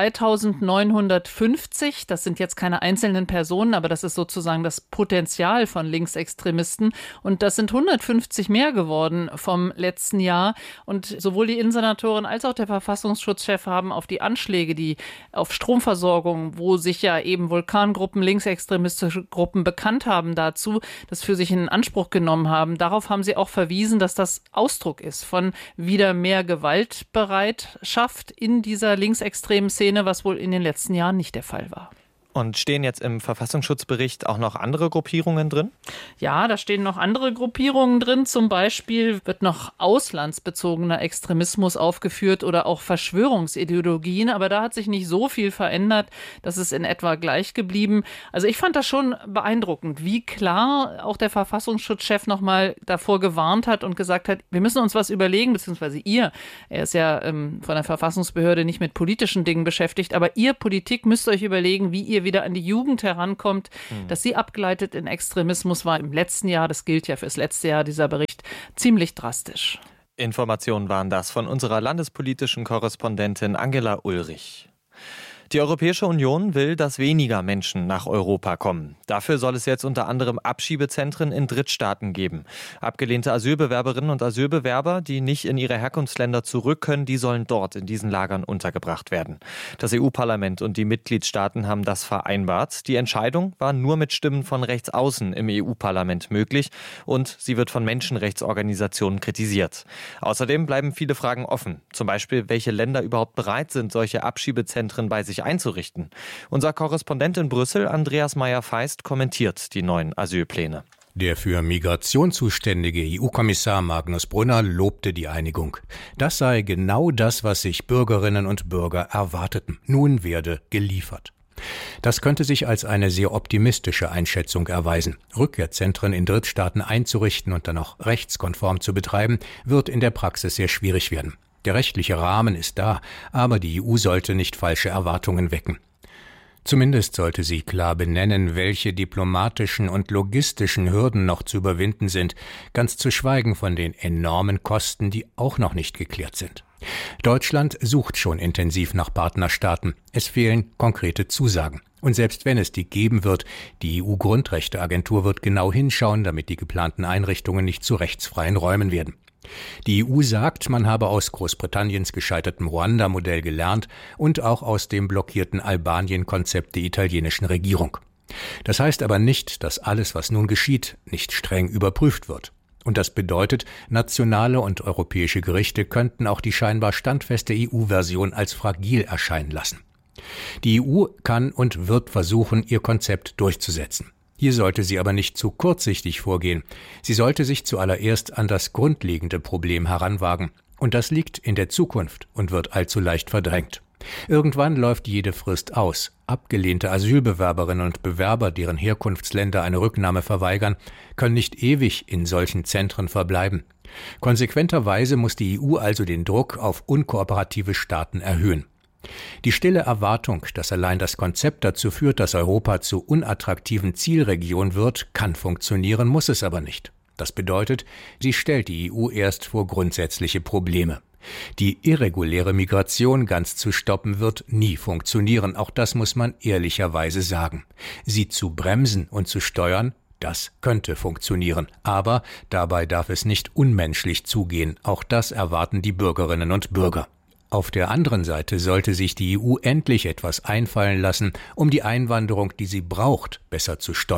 3.950. Das sind jetzt keine einzelnen Personen, aber das ist sozusagen das Potenzial von Linksextremisten. Und das sind 150 mehr geworden vom letzten Jahr. Und sowohl die Innensenatorin als auch der Verfassungsschutzchef haben auf die Anschläge, die auf Stromversorgung, wo sich ja eben Vulkangruppen, linksextremistische Gruppen bekannt haben dazu, das für sich in Anspruch genommen haben. Darauf haben sie auch verwiesen, dass das Ausdruck ist von wieder mehr Gewaltbereitschaft in dieser linksextremen Szene, was wohl in den letzten Jahren nicht der Fall war. Und stehen jetzt im Verfassungsschutzbericht auch noch andere Gruppierungen drin? Ja, da stehen noch andere Gruppierungen drin. Zum Beispiel wird noch auslandsbezogener Extremismus aufgeführt oder auch Verschwörungsideologien. Aber da hat sich nicht so viel verändert. Das ist in etwa gleich geblieben. Also ich fand das schon beeindruckend, wie klar auch der Verfassungsschutzchef nochmal davor gewarnt hat und gesagt hat, wir müssen uns was überlegen, beziehungsweise ihr. Er ist ja von der Verfassungsbehörde nicht mit politischen Dingen beschäftigt. Aber ihr Politik müsst euch überlegen, wie ihr wieder an die Jugend herankommt, dass sie abgleitet in Extremismus, war im letzten Jahr, das gilt ja fürs letzte Jahr, dieser Bericht, ziemlich drastisch. Informationen waren das von unserer landespolitischen Korrespondentin Angela Ulrich. Die Europäische Union will, dass weniger Menschen nach Europa kommen. Dafür soll es jetzt unter anderem Abschiebezentren in Drittstaaten geben. Abgelehnte Asylbewerberinnen und Asylbewerber, die nicht in ihre Herkunftsländer zurück können, die sollen dort in diesen Lagern untergebracht werden. Das EU-Parlament und die Mitgliedstaaten haben das vereinbart. Die Entscheidung war nur mit Stimmen von rechts außen im EU-Parlament möglich und sie wird von Menschenrechtsorganisationen kritisiert. Außerdem bleiben viele Fragen offen. Zum Beispiel, welche Länder überhaupt bereit sind, solche Abschiebezentren bei sich einzurichten. Unser Korrespondent in Brüssel, Andreas Meyer-Feist, kommentiert die neuen Asylpläne. Der für Migration zuständige EU-Kommissar Magnus Brunner lobte die Einigung. Das sei genau das, was sich Bürgerinnen und Bürger erwarteten. Nun werde geliefert. Das könnte sich als eine sehr optimistische Einschätzung erweisen. Rückkehrzentren in Drittstaaten einzurichten und dann auch rechtskonform zu betreiben, wird in der Praxis sehr schwierig werden. Der rechtliche Rahmen ist da, aber die EU sollte nicht falsche Erwartungen wecken. Zumindest sollte sie klar benennen, welche diplomatischen und logistischen Hürden noch zu überwinden sind, ganz zu schweigen von den enormen Kosten, die auch noch nicht geklärt sind. Deutschland sucht schon intensiv nach Partnerstaaten. Es fehlen konkrete Zusagen. Und selbst wenn es die geben wird, die EU-Grundrechteagentur wird genau hinschauen, damit die geplanten Einrichtungen nicht zu rechtsfreien Räumen werden. Die EU sagt, man habe aus Großbritanniens gescheitertem Ruanda-Modell gelernt und auch aus dem blockierten Albanien-Konzept der italienischen Regierung. Das heißt aber nicht, dass alles, was nun geschieht, nicht streng überprüft wird. Und das bedeutet, nationale und europäische Gerichte könnten auch die scheinbar standfeste EU-Version als fragil erscheinen lassen. Die EU kann und wird versuchen, ihr Konzept durchzusetzen. Hier sollte sie aber nicht zu kurzsichtig vorgehen. Sie sollte sich zuallererst an das grundlegende Problem heranwagen. Und das liegt in der Zukunft und wird allzu leicht verdrängt. Irgendwann läuft jede Frist aus. Abgelehnte Asylbewerberinnen und Bewerber, deren Herkunftsländer eine Rücknahme verweigern, können nicht ewig in solchen Zentren verbleiben. Konsequenterweise muss die EU also den Druck auf unkooperative Staaten erhöhen. Die stille Erwartung, dass allein das Konzept dazu führt, dass Europa zur unattraktiven Zielregion wird, kann funktionieren, muss es aber nicht. Das bedeutet, sie stellt die EU erst vor grundsätzliche Probleme. Die irreguläre Migration ganz zu stoppen, wird nie funktionieren, auch das muss man ehrlicherweise sagen. Sie zu bremsen und zu steuern, das könnte funktionieren, aber dabei darf es nicht unmenschlich zugehen, auch das erwarten die Bürgerinnen und Bürger. Auf der anderen Seite sollte sich die EU endlich etwas einfallen lassen, um die Einwanderung, die sie braucht, besser zu steuern.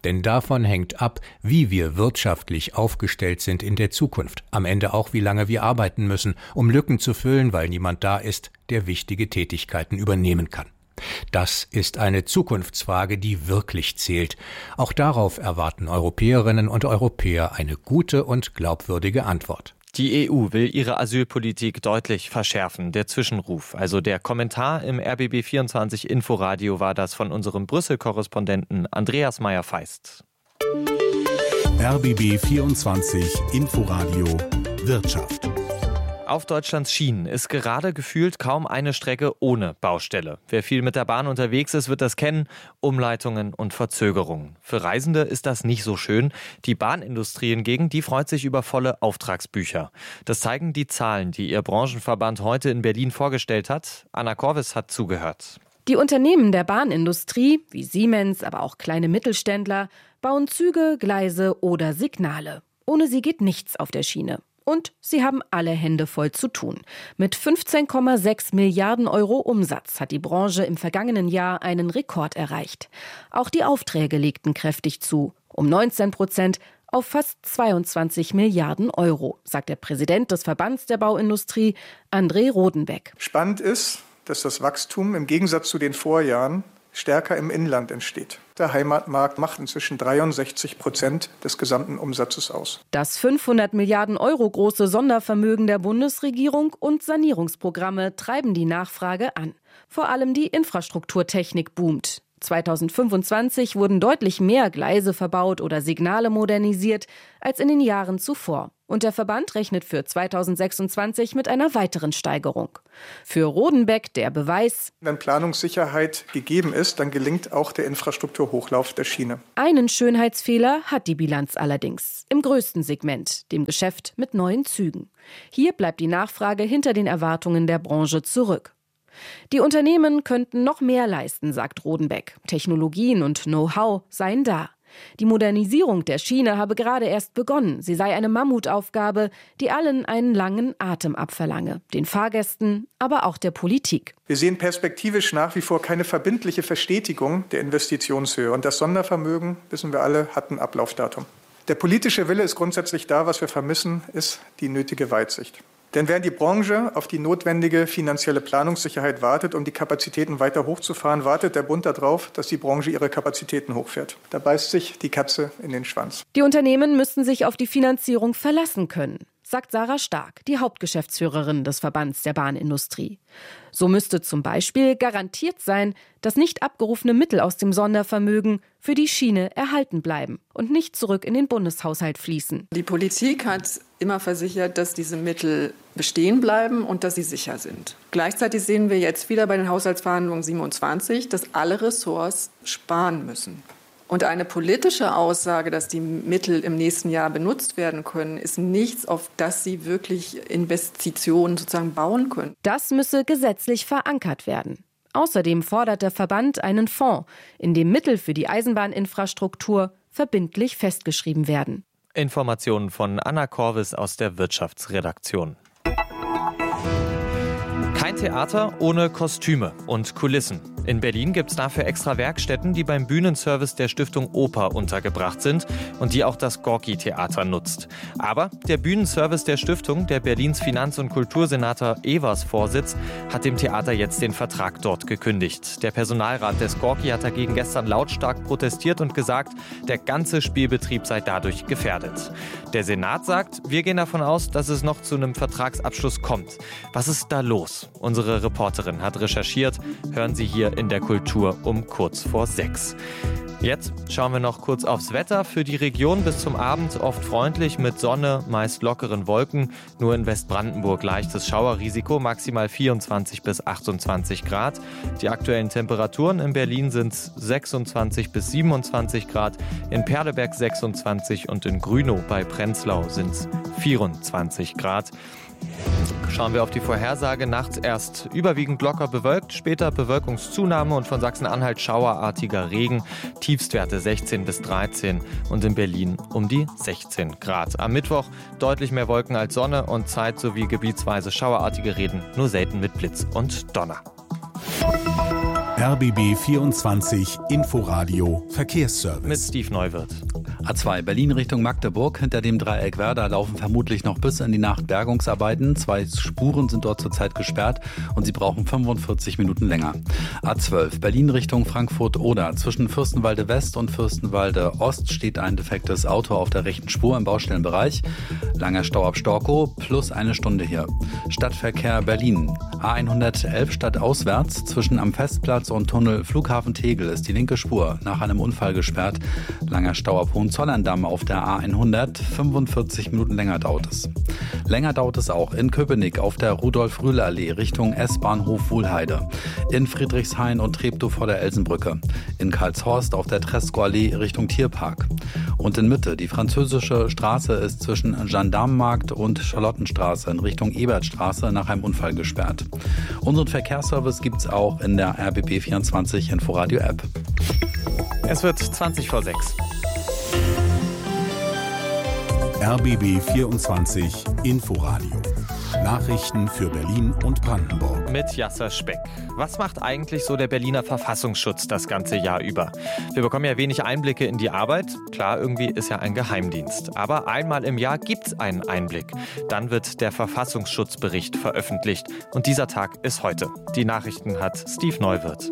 Denn davon hängt ab, wie wir wirtschaftlich aufgestellt sind in der Zukunft. Am Ende auch, wie lange wir arbeiten müssen, um Lücken zu füllen, weil niemand da ist, der wichtige Tätigkeiten übernehmen kann. Das ist eine Zukunftsfrage, die wirklich zählt. Auch darauf erwarten Europäerinnen und Europäer eine gute und glaubwürdige Antwort. Die EU will ihre Asylpolitik deutlich verschärfen. Der Zwischenruf, also der Kommentar im RBB24 Inforadio, war das von unserem Brüssel-Korrespondenten Andreas Meyer-Feist. RBB24 Inforadio Wirtschaft. Auf Deutschlands Schienen ist gerade gefühlt kaum eine Strecke ohne Baustelle. Wer viel mit der Bahn unterwegs ist, wird das kennen. Umleitungen und Verzögerungen. Für Reisende ist das nicht so schön. Die Bahnindustrie hingegen, die freut sich über volle Auftragsbücher. Das zeigen die Zahlen, die ihr Branchenverband heute in Berlin vorgestellt hat. Anna Korvis hat zugehört. Die Unternehmen der Bahnindustrie, wie Siemens, aber auch kleine Mittelständler, bauen Züge, Gleise oder Signale. Ohne sie geht nichts auf der Schiene. Und sie haben alle Hände voll zu tun. Mit 15,6 Milliarden Euro Umsatz hat die Branche im vergangenen Jahr einen Rekord erreicht. Auch die Aufträge legten kräftig zu, um 19% auf fast 22 Milliarden Euro, sagt der Präsident des Verbands der Bauindustrie, André Rodenbeck. Spannend ist, dass das Wachstum im Gegensatz zu den Vorjahren stärker im Inland entsteht. Der Heimatmarkt macht inzwischen 63% des gesamten Umsatzes aus. Das 500 Milliarden Euro große Sondervermögen der Bundesregierung und Sanierungsprogramme treiben die Nachfrage an. Vor allem die Infrastrukturtechnik boomt. 2025 wurden deutlich mehr Gleise verbaut oder Signale modernisiert als in den Jahren zuvor. Und der Verband rechnet für 2026 mit einer weiteren Steigerung. Für Rodenbeck der Beweis: Wenn Planungssicherheit gegeben ist, dann gelingt auch der Infrastrukturhochlauf der Schiene. Einen Schönheitsfehler hat die Bilanz allerdings. Im größten Segment, dem Geschäft mit neuen Zügen. Hier bleibt die Nachfrage hinter den Erwartungen der Branche zurück. Die Unternehmen könnten noch mehr leisten, sagt Rodenbeck. Technologien und Know-how seien da. Die Modernisierung der Schiene habe gerade erst begonnen. Sie sei eine Mammutaufgabe, die allen einen langen Atem abverlange. Den Fahrgästen, aber auch der Politik. Wir sehen perspektivisch nach wie vor keine verbindliche Verstetigung der Investitionshöhe. Und das Sondervermögen, wissen wir alle, hat ein Ablaufdatum. Der politische Wille ist grundsätzlich da. Was wir vermissen, ist die nötige Weitsicht. Denn während die Branche auf die notwendige finanzielle Planungssicherheit wartet, um die Kapazitäten weiter hochzufahren, wartet der Bund darauf, dass die Branche ihre Kapazitäten hochfährt. Da beißt sich die Katze in den Schwanz. Die Unternehmen müssten sich auf die Finanzierung verlassen können, sagt Sarah Stark, die Hauptgeschäftsführerin des Verbands der Bahnindustrie. So müsste zum Beispiel garantiert sein, dass nicht abgerufene Mittel aus dem Sondervermögen für die Schiene erhalten bleiben und nicht zurück in den Bundeshaushalt fließen. Die Politik hat immer versichert, dass diese Mittel bestehen bleiben und dass sie sicher sind. Gleichzeitig sehen wir jetzt wieder bei den Haushaltsverhandlungen 27, dass alle Ressorts sparen müssen. Und eine politische Aussage, dass die Mittel im nächsten Jahr benutzt werden können, ist nichts, auf das sie wirklich Investitionen sozusagen bauen können. Das müsse gesetzlich verankert werden. Außerdem fordert der Verband einen Fonds, in dem Mittel für die Eisenbahninfrastruktur verbindlich festgeschrieben werden. Informationen von Anna Korvis aus der Wirtschaftsredaktion. Kein Theater ohne Kostüme und Kulissen. In Berlin gibt es dafür extra Werkstätten, die beim Bühnenservice der Stiftung Oper untergebracht sind und die auch das Gorki-Theater nutzt. Aber der Bühnenservice der Stiftung, der Berlins Finanz- und Kultursenator Evers vorsitzt, hat dem Theater jetzt den Vertrag dort gekündigt. Der Personalrat des Gorki hat dagegen gestern lautstark protestiert und gesagt, der ganze Spielbetrieb sei dadurch gefährdet. Der Senat sagt, wir gehen davon aus, dass es noch zu einem Vertragsabschluss kommt. Was ist da los? Unsere Reporterin hat recherchiert. Hören Sie hier in der Kultur um kurz vor 6. Jetzt schauen wir noch kurz aufs Wetter. Für die Region bis zum Abend oft freundlich mit Sonne, meist lockeren Wolken. Nur in Westbrandenburg leichtes Schauerrisiko, maximal 24 bis 28 Grad. Die aktuellen Temperaturen in Berlin sind 26 bis 27 Grad, in Perleberg 26 und in Grünow bei Prenzlau sind es 24 Grad. Schauen wir auf die Vorhersage. Nachts erst überwiegend locker bewölkt, später Bewölkungszunahme und von Sachsen-Anhalt schauerartiger Regen. Tiefstwerte 16 bis 13 und in Berlin um die 16 Grad. Am Mittwoch deutlich mehr Wolken als Sonne und Zeit- sowie gebietsweise schauerartige Regen, nur selten mit Blitz und Donner. RBB 24 Inforadio Verkehrsservice. Mit Steve Neuwirth. A2 Berlin Richtung Magdeburg. Hinter dem Dreieck Werder laufen vermutlich noch bis in die Nacht Bergungsarbeiten. 2 Spuren sind dort zurzeit gesperrt und sie brauchen 45 Minuten länger. A12 Berlin Richtung Frankfurt-Oder. Zwischen Fürstenwalde West und Fürstenwalde Ost steht ein defektes Auto auf der rechten Spur im Baustellenbereich. Langer Stau ab Storkow plus 1 Stunde hier. Stadtverkehr Berlin. A111 stadtauswärts. Zwischen am Festplatz und Tunnel Flughafen Tegel ist die linke Spur nach einem Unfall gesperrt. Langer Stau ab Hohenzollern-Damm auf der A100. 45 Minuten länger dauert es. Länger dauert es auch in Köpenick auf der Rudolf-Rühle-Allee Richtung S-Bahnhof Wuhlheide. In Friedrichshain und Treptow vor der Elsenbrücke. In Karlshorst auf der Tresco-Allee Richtung Tierpark. Und in Mitte, die französische Straße ist zwischen Gendarmenmarkt und Charlottenstraße in Richtung Ebertstraße nach einem Unfall gesperrt. Unseren Verkehrsservice gibt es auch in der RBB 24 Inforadio App. Es wird 20 vor 6. RBB 24 Inforadio. Nachrichten für Berlin und Brandenburg. Mit Yasser Speck. Was macht eigentlich so der Berliner Verfassungsschutz das ganze Jahr über? Wir bekommen ja wenig Einblicke in die Arbeit. Klar, irgendwie ist ja ein Geheimdienst. Aber einmal im Jahr gibt's einen Einblick. Dann wird der Verfassungsschutzbericht veröffentlicht. Und dieser Tag ist heute. Die Nachrichten hat Steve Neuwirth.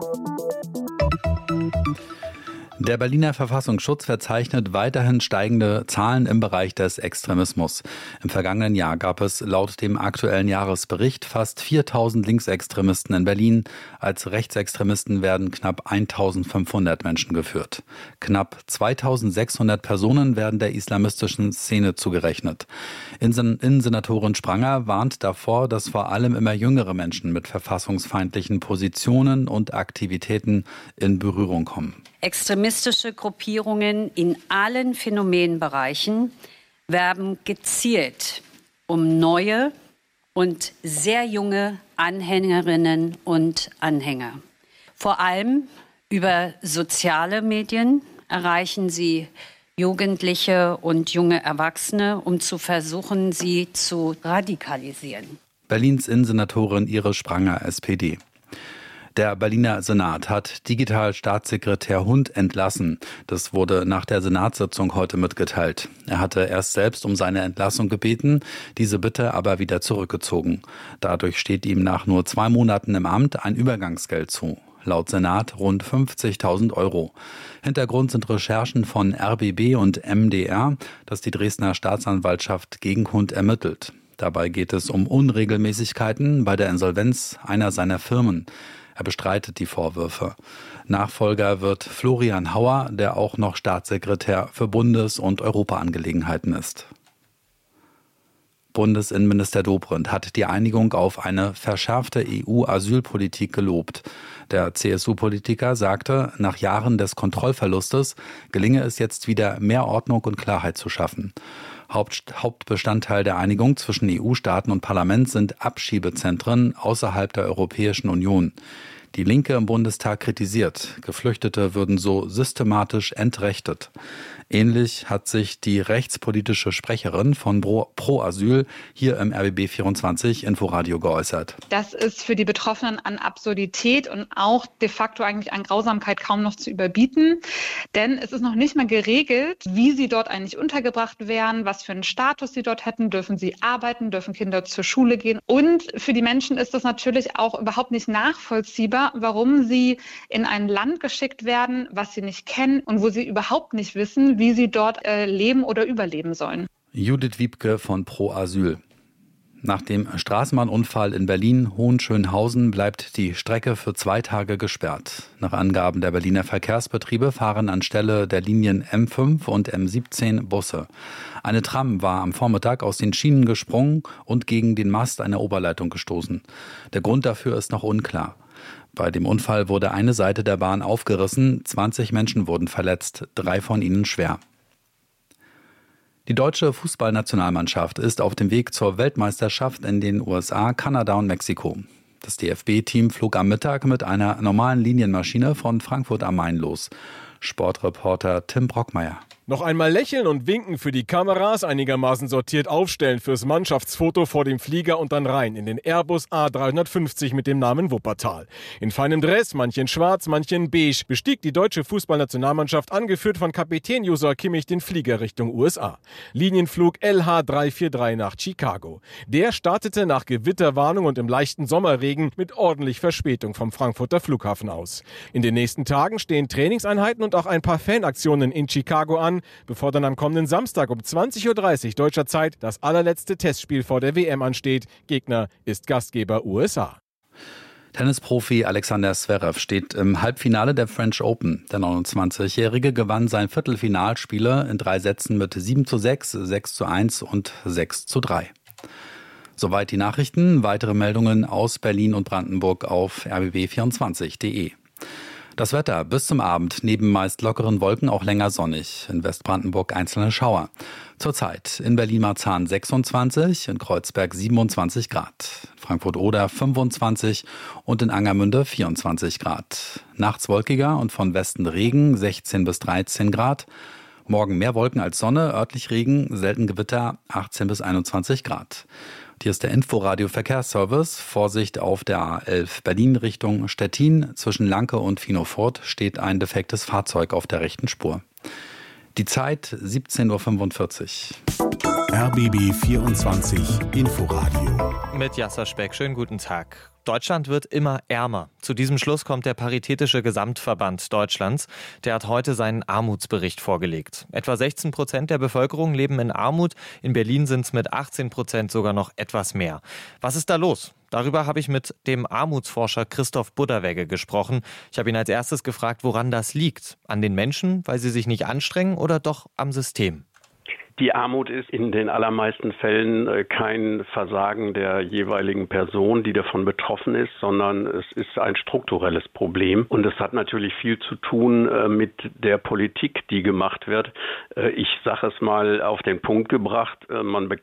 Der Berliner Verfassungsschutz verzeichnet weiterhin steigende Zahlen im Bereich des Extremismus. Im vergangenen Jahr gab es laut dem aktuellen Jahresbericht fast 4.000 Linksextremisten in Berlin. Als Rechtsextremisten werden knapp 1.500 Menschen geführt. Knapp 2.600 Personen werden der islamistischen Szene zugerechnet. Innensenatorin Spranger warnt davor, dass vor allem immer jüngere Menschen mit verfassungsfeindlichen Positionen und Aktivitäten in Berührung kommen. Extremistische Gruppierungen in allen Phänomenbereichen werben gezielt um neue und sehr junge Anhängerinnen und Anhänger. Vor allem über soziale Medien erreichen sie Jugendliche und junge Erwachsene, um zu versuchen, sie zu radikalisieren. Berlins Innensenatorin Iris Spranger, SPD. Der Berliner Senat hat Digitalstaatssekretär Hund entlassen. Das wurde nach der Senatssitzung heute mitgeteilt. Er hatte erst selbst um seine Entlassung gebeten, diese Bitte aber wieder zurückgezogen. Dadurch steht ihm nach nur 2 Monaten im Amt ein Übergangsgeld zu. Laut Senat rund 50.000 €. Hintergrund sind Recherchen von RBB und MDR, das die Dresdner Staatsanwaltschaft gegen Hund ermittelt. Dabei geht es um Unregelmäßigkeiten bei der Insolvenz einer seiner Firmen. Er bestreitet die Vorwürfe. Nachfolger wird Florian Hauer, der auch noch Staatssekretär für Bundes- und Europaangelegenheiten ist. Bundesinnenminister Dobrindt hat die Einigung auf eine verschärfte EU-Asylpolitik gelobt. Der CSU-Politiker sagte, nach Jahren des Kontrollverlustes gelinge es jetzt wieder mehr Ordnung und Klarheit zu schaffen. Hauptbestandteil der Einigung zwischen EU-Staaten und Parlament sind Abschiebezentren außerhalb der Europäischen Union. Die Linke im Bundestag kritisiert, Geflüchtete würden so systematisch entrechtet. Ähnlich hat sich die rechtspolitische Sprecherin von Pro Asyl hier im RBB 24 Inforadio geäußert. Das ist für die Betroffenen an Absurdität und auch de facto eigentlich an Grausamkeit kaum noch zu überbieten. Denn es ist noch nicht mal geregelt, wie sie dort eigentlich untergebracht wären, was für einen Status sie dort hätten. Dürfen sie arbeiten, dürfen Kinder zur Schule gehen? Und für die Menschen ist das natürlich auch überhaupt nicht nachvollziehbar, warum sie in ein Land geschickt werden, was sie nicht kennen und wo sie überhaupt nicht wissen, wie sie dort leben oder überleben sollen. Judith Wiebke von Pro Asyl. Nach dem Straßenbahnunfall in Berlin-Hohenschönhausen bleibt die Strecke für 2 Tage gesperrt. Nach Angaben der Berliner Verkehrsbetriebe fahren anstelle der Linien M5 und M17 Busse. Eine Tram war am Vormittag aus den Schienen gesprungen und gegen den Mast einer Oberleitung gestoßen. Der Grund dafür ist noch unklar. Bei dem Unfall wurde eine Seite der Bahn aufgerissen, 20 Menschen wurden verletzt, 3 von ihnen schwer. Die deutsche Fußballnationalmannschaft ist auf dem Weg zur Weltmeisterschaft in den USA, Kanada und Mexiko. Das DFB-Team flog am Mittag mit einer normalen Linienmaschine von Frankfurt am Main los. Sportreporter Tim Brockmeier. Noch einmal lächeln und winken für die Kameras, einigermaßen sortiert aufstellen fürs Mannschaftsfoto vor dem Flieger und dann rein in den Airbus A350 mit dem Namen Wuppertal. In feinem Dress, manche in schwarz, manche in beige, bestieg die deutsche Fußballnationalmannschaft, angeführt von Kapitän Joshua Kimmich, den Flieger Richtung USA. Linienflug LH343 nach Chicago. Der startete nach Gewitterwarnung und im leichten Sommerregen mit ordentlich Verspätung vom Frankfurter Flughafen aus. In den nächsten Tagen stehen Trainingseinheiten und auch ein paar Fanaktionen in Chicago an, bevor dann am kommenden Samstag um 20.30 Uhr deutscher Zeit das allerletzte Testspiel vor der WM ansteht. Gegner ist Gastgeber USA. Tennisprofi Alexander Zverev steht im Halbfinale der French Open. Der 29-Jährige gewann sein Viertelfinalspiele in 3 Sätzen mit 7:6, 6:1 und 6:3. Soweit die Nachrichten. Weitere Meldungen aus Berlin und Brandenburg auf rbb24.de. Das Wetter bis zum Abend, neben meist lockeren Wolken auch länger sonnig. In Westbrandenburg einzelne Schauer. Zurzeit in Berlin-Marzahn 26, in Kreuzberg 27 Grad, Frankfurt-Oder 25 und in Angermünde 24 Grad. Nachts wolkiger und von Westen Regen 16 bis 13 Grad. Morgen mehr Wolken als Sonne, örtlich Regen, selten Gewitter 18 bis 21 Grad. Hier ist der Inforadio-Verkehrsservice. Vorsicht auf der A11 Berlin Richtung Stettin. Zwischen Lanke und Finofurt steht ein defektes Fahrzeug auf der rechten Spur. Die Zeit 17:45 Uhr. RBB 24 Inforadio. Mit Jasser Speck, schönen guten Tag. Deutschland wird immer ärmer. Zu diesem Schluss kommt der Paritätische Gesamtverband Deutschlands. Der hat heute seinen Armutsbericht vorgelegt. Etwa 16% der Bevölkerung leben in Armut. In Berlin sind es mit 18% sogar noch etwas mehr. Was ist da los? Darüber habe ich mit dem Armutsforscher Christoph Budderwegge gesprochen. Ich habe ihn als erstes gefragt, woran das liegt. An den Menschen, weil sie sich nicht anstrengen, oder doch am System? Die Armut ist in den allermeisten Fällen kein Versagen der jeweiligen Person, die davon betroffen ist, sondern es ist ein strukturelles Problem. Und es hat natürlich viel zu tun mit der Politik, die gemacht wird. Ich sage es mal auf den Punkt gebracht, man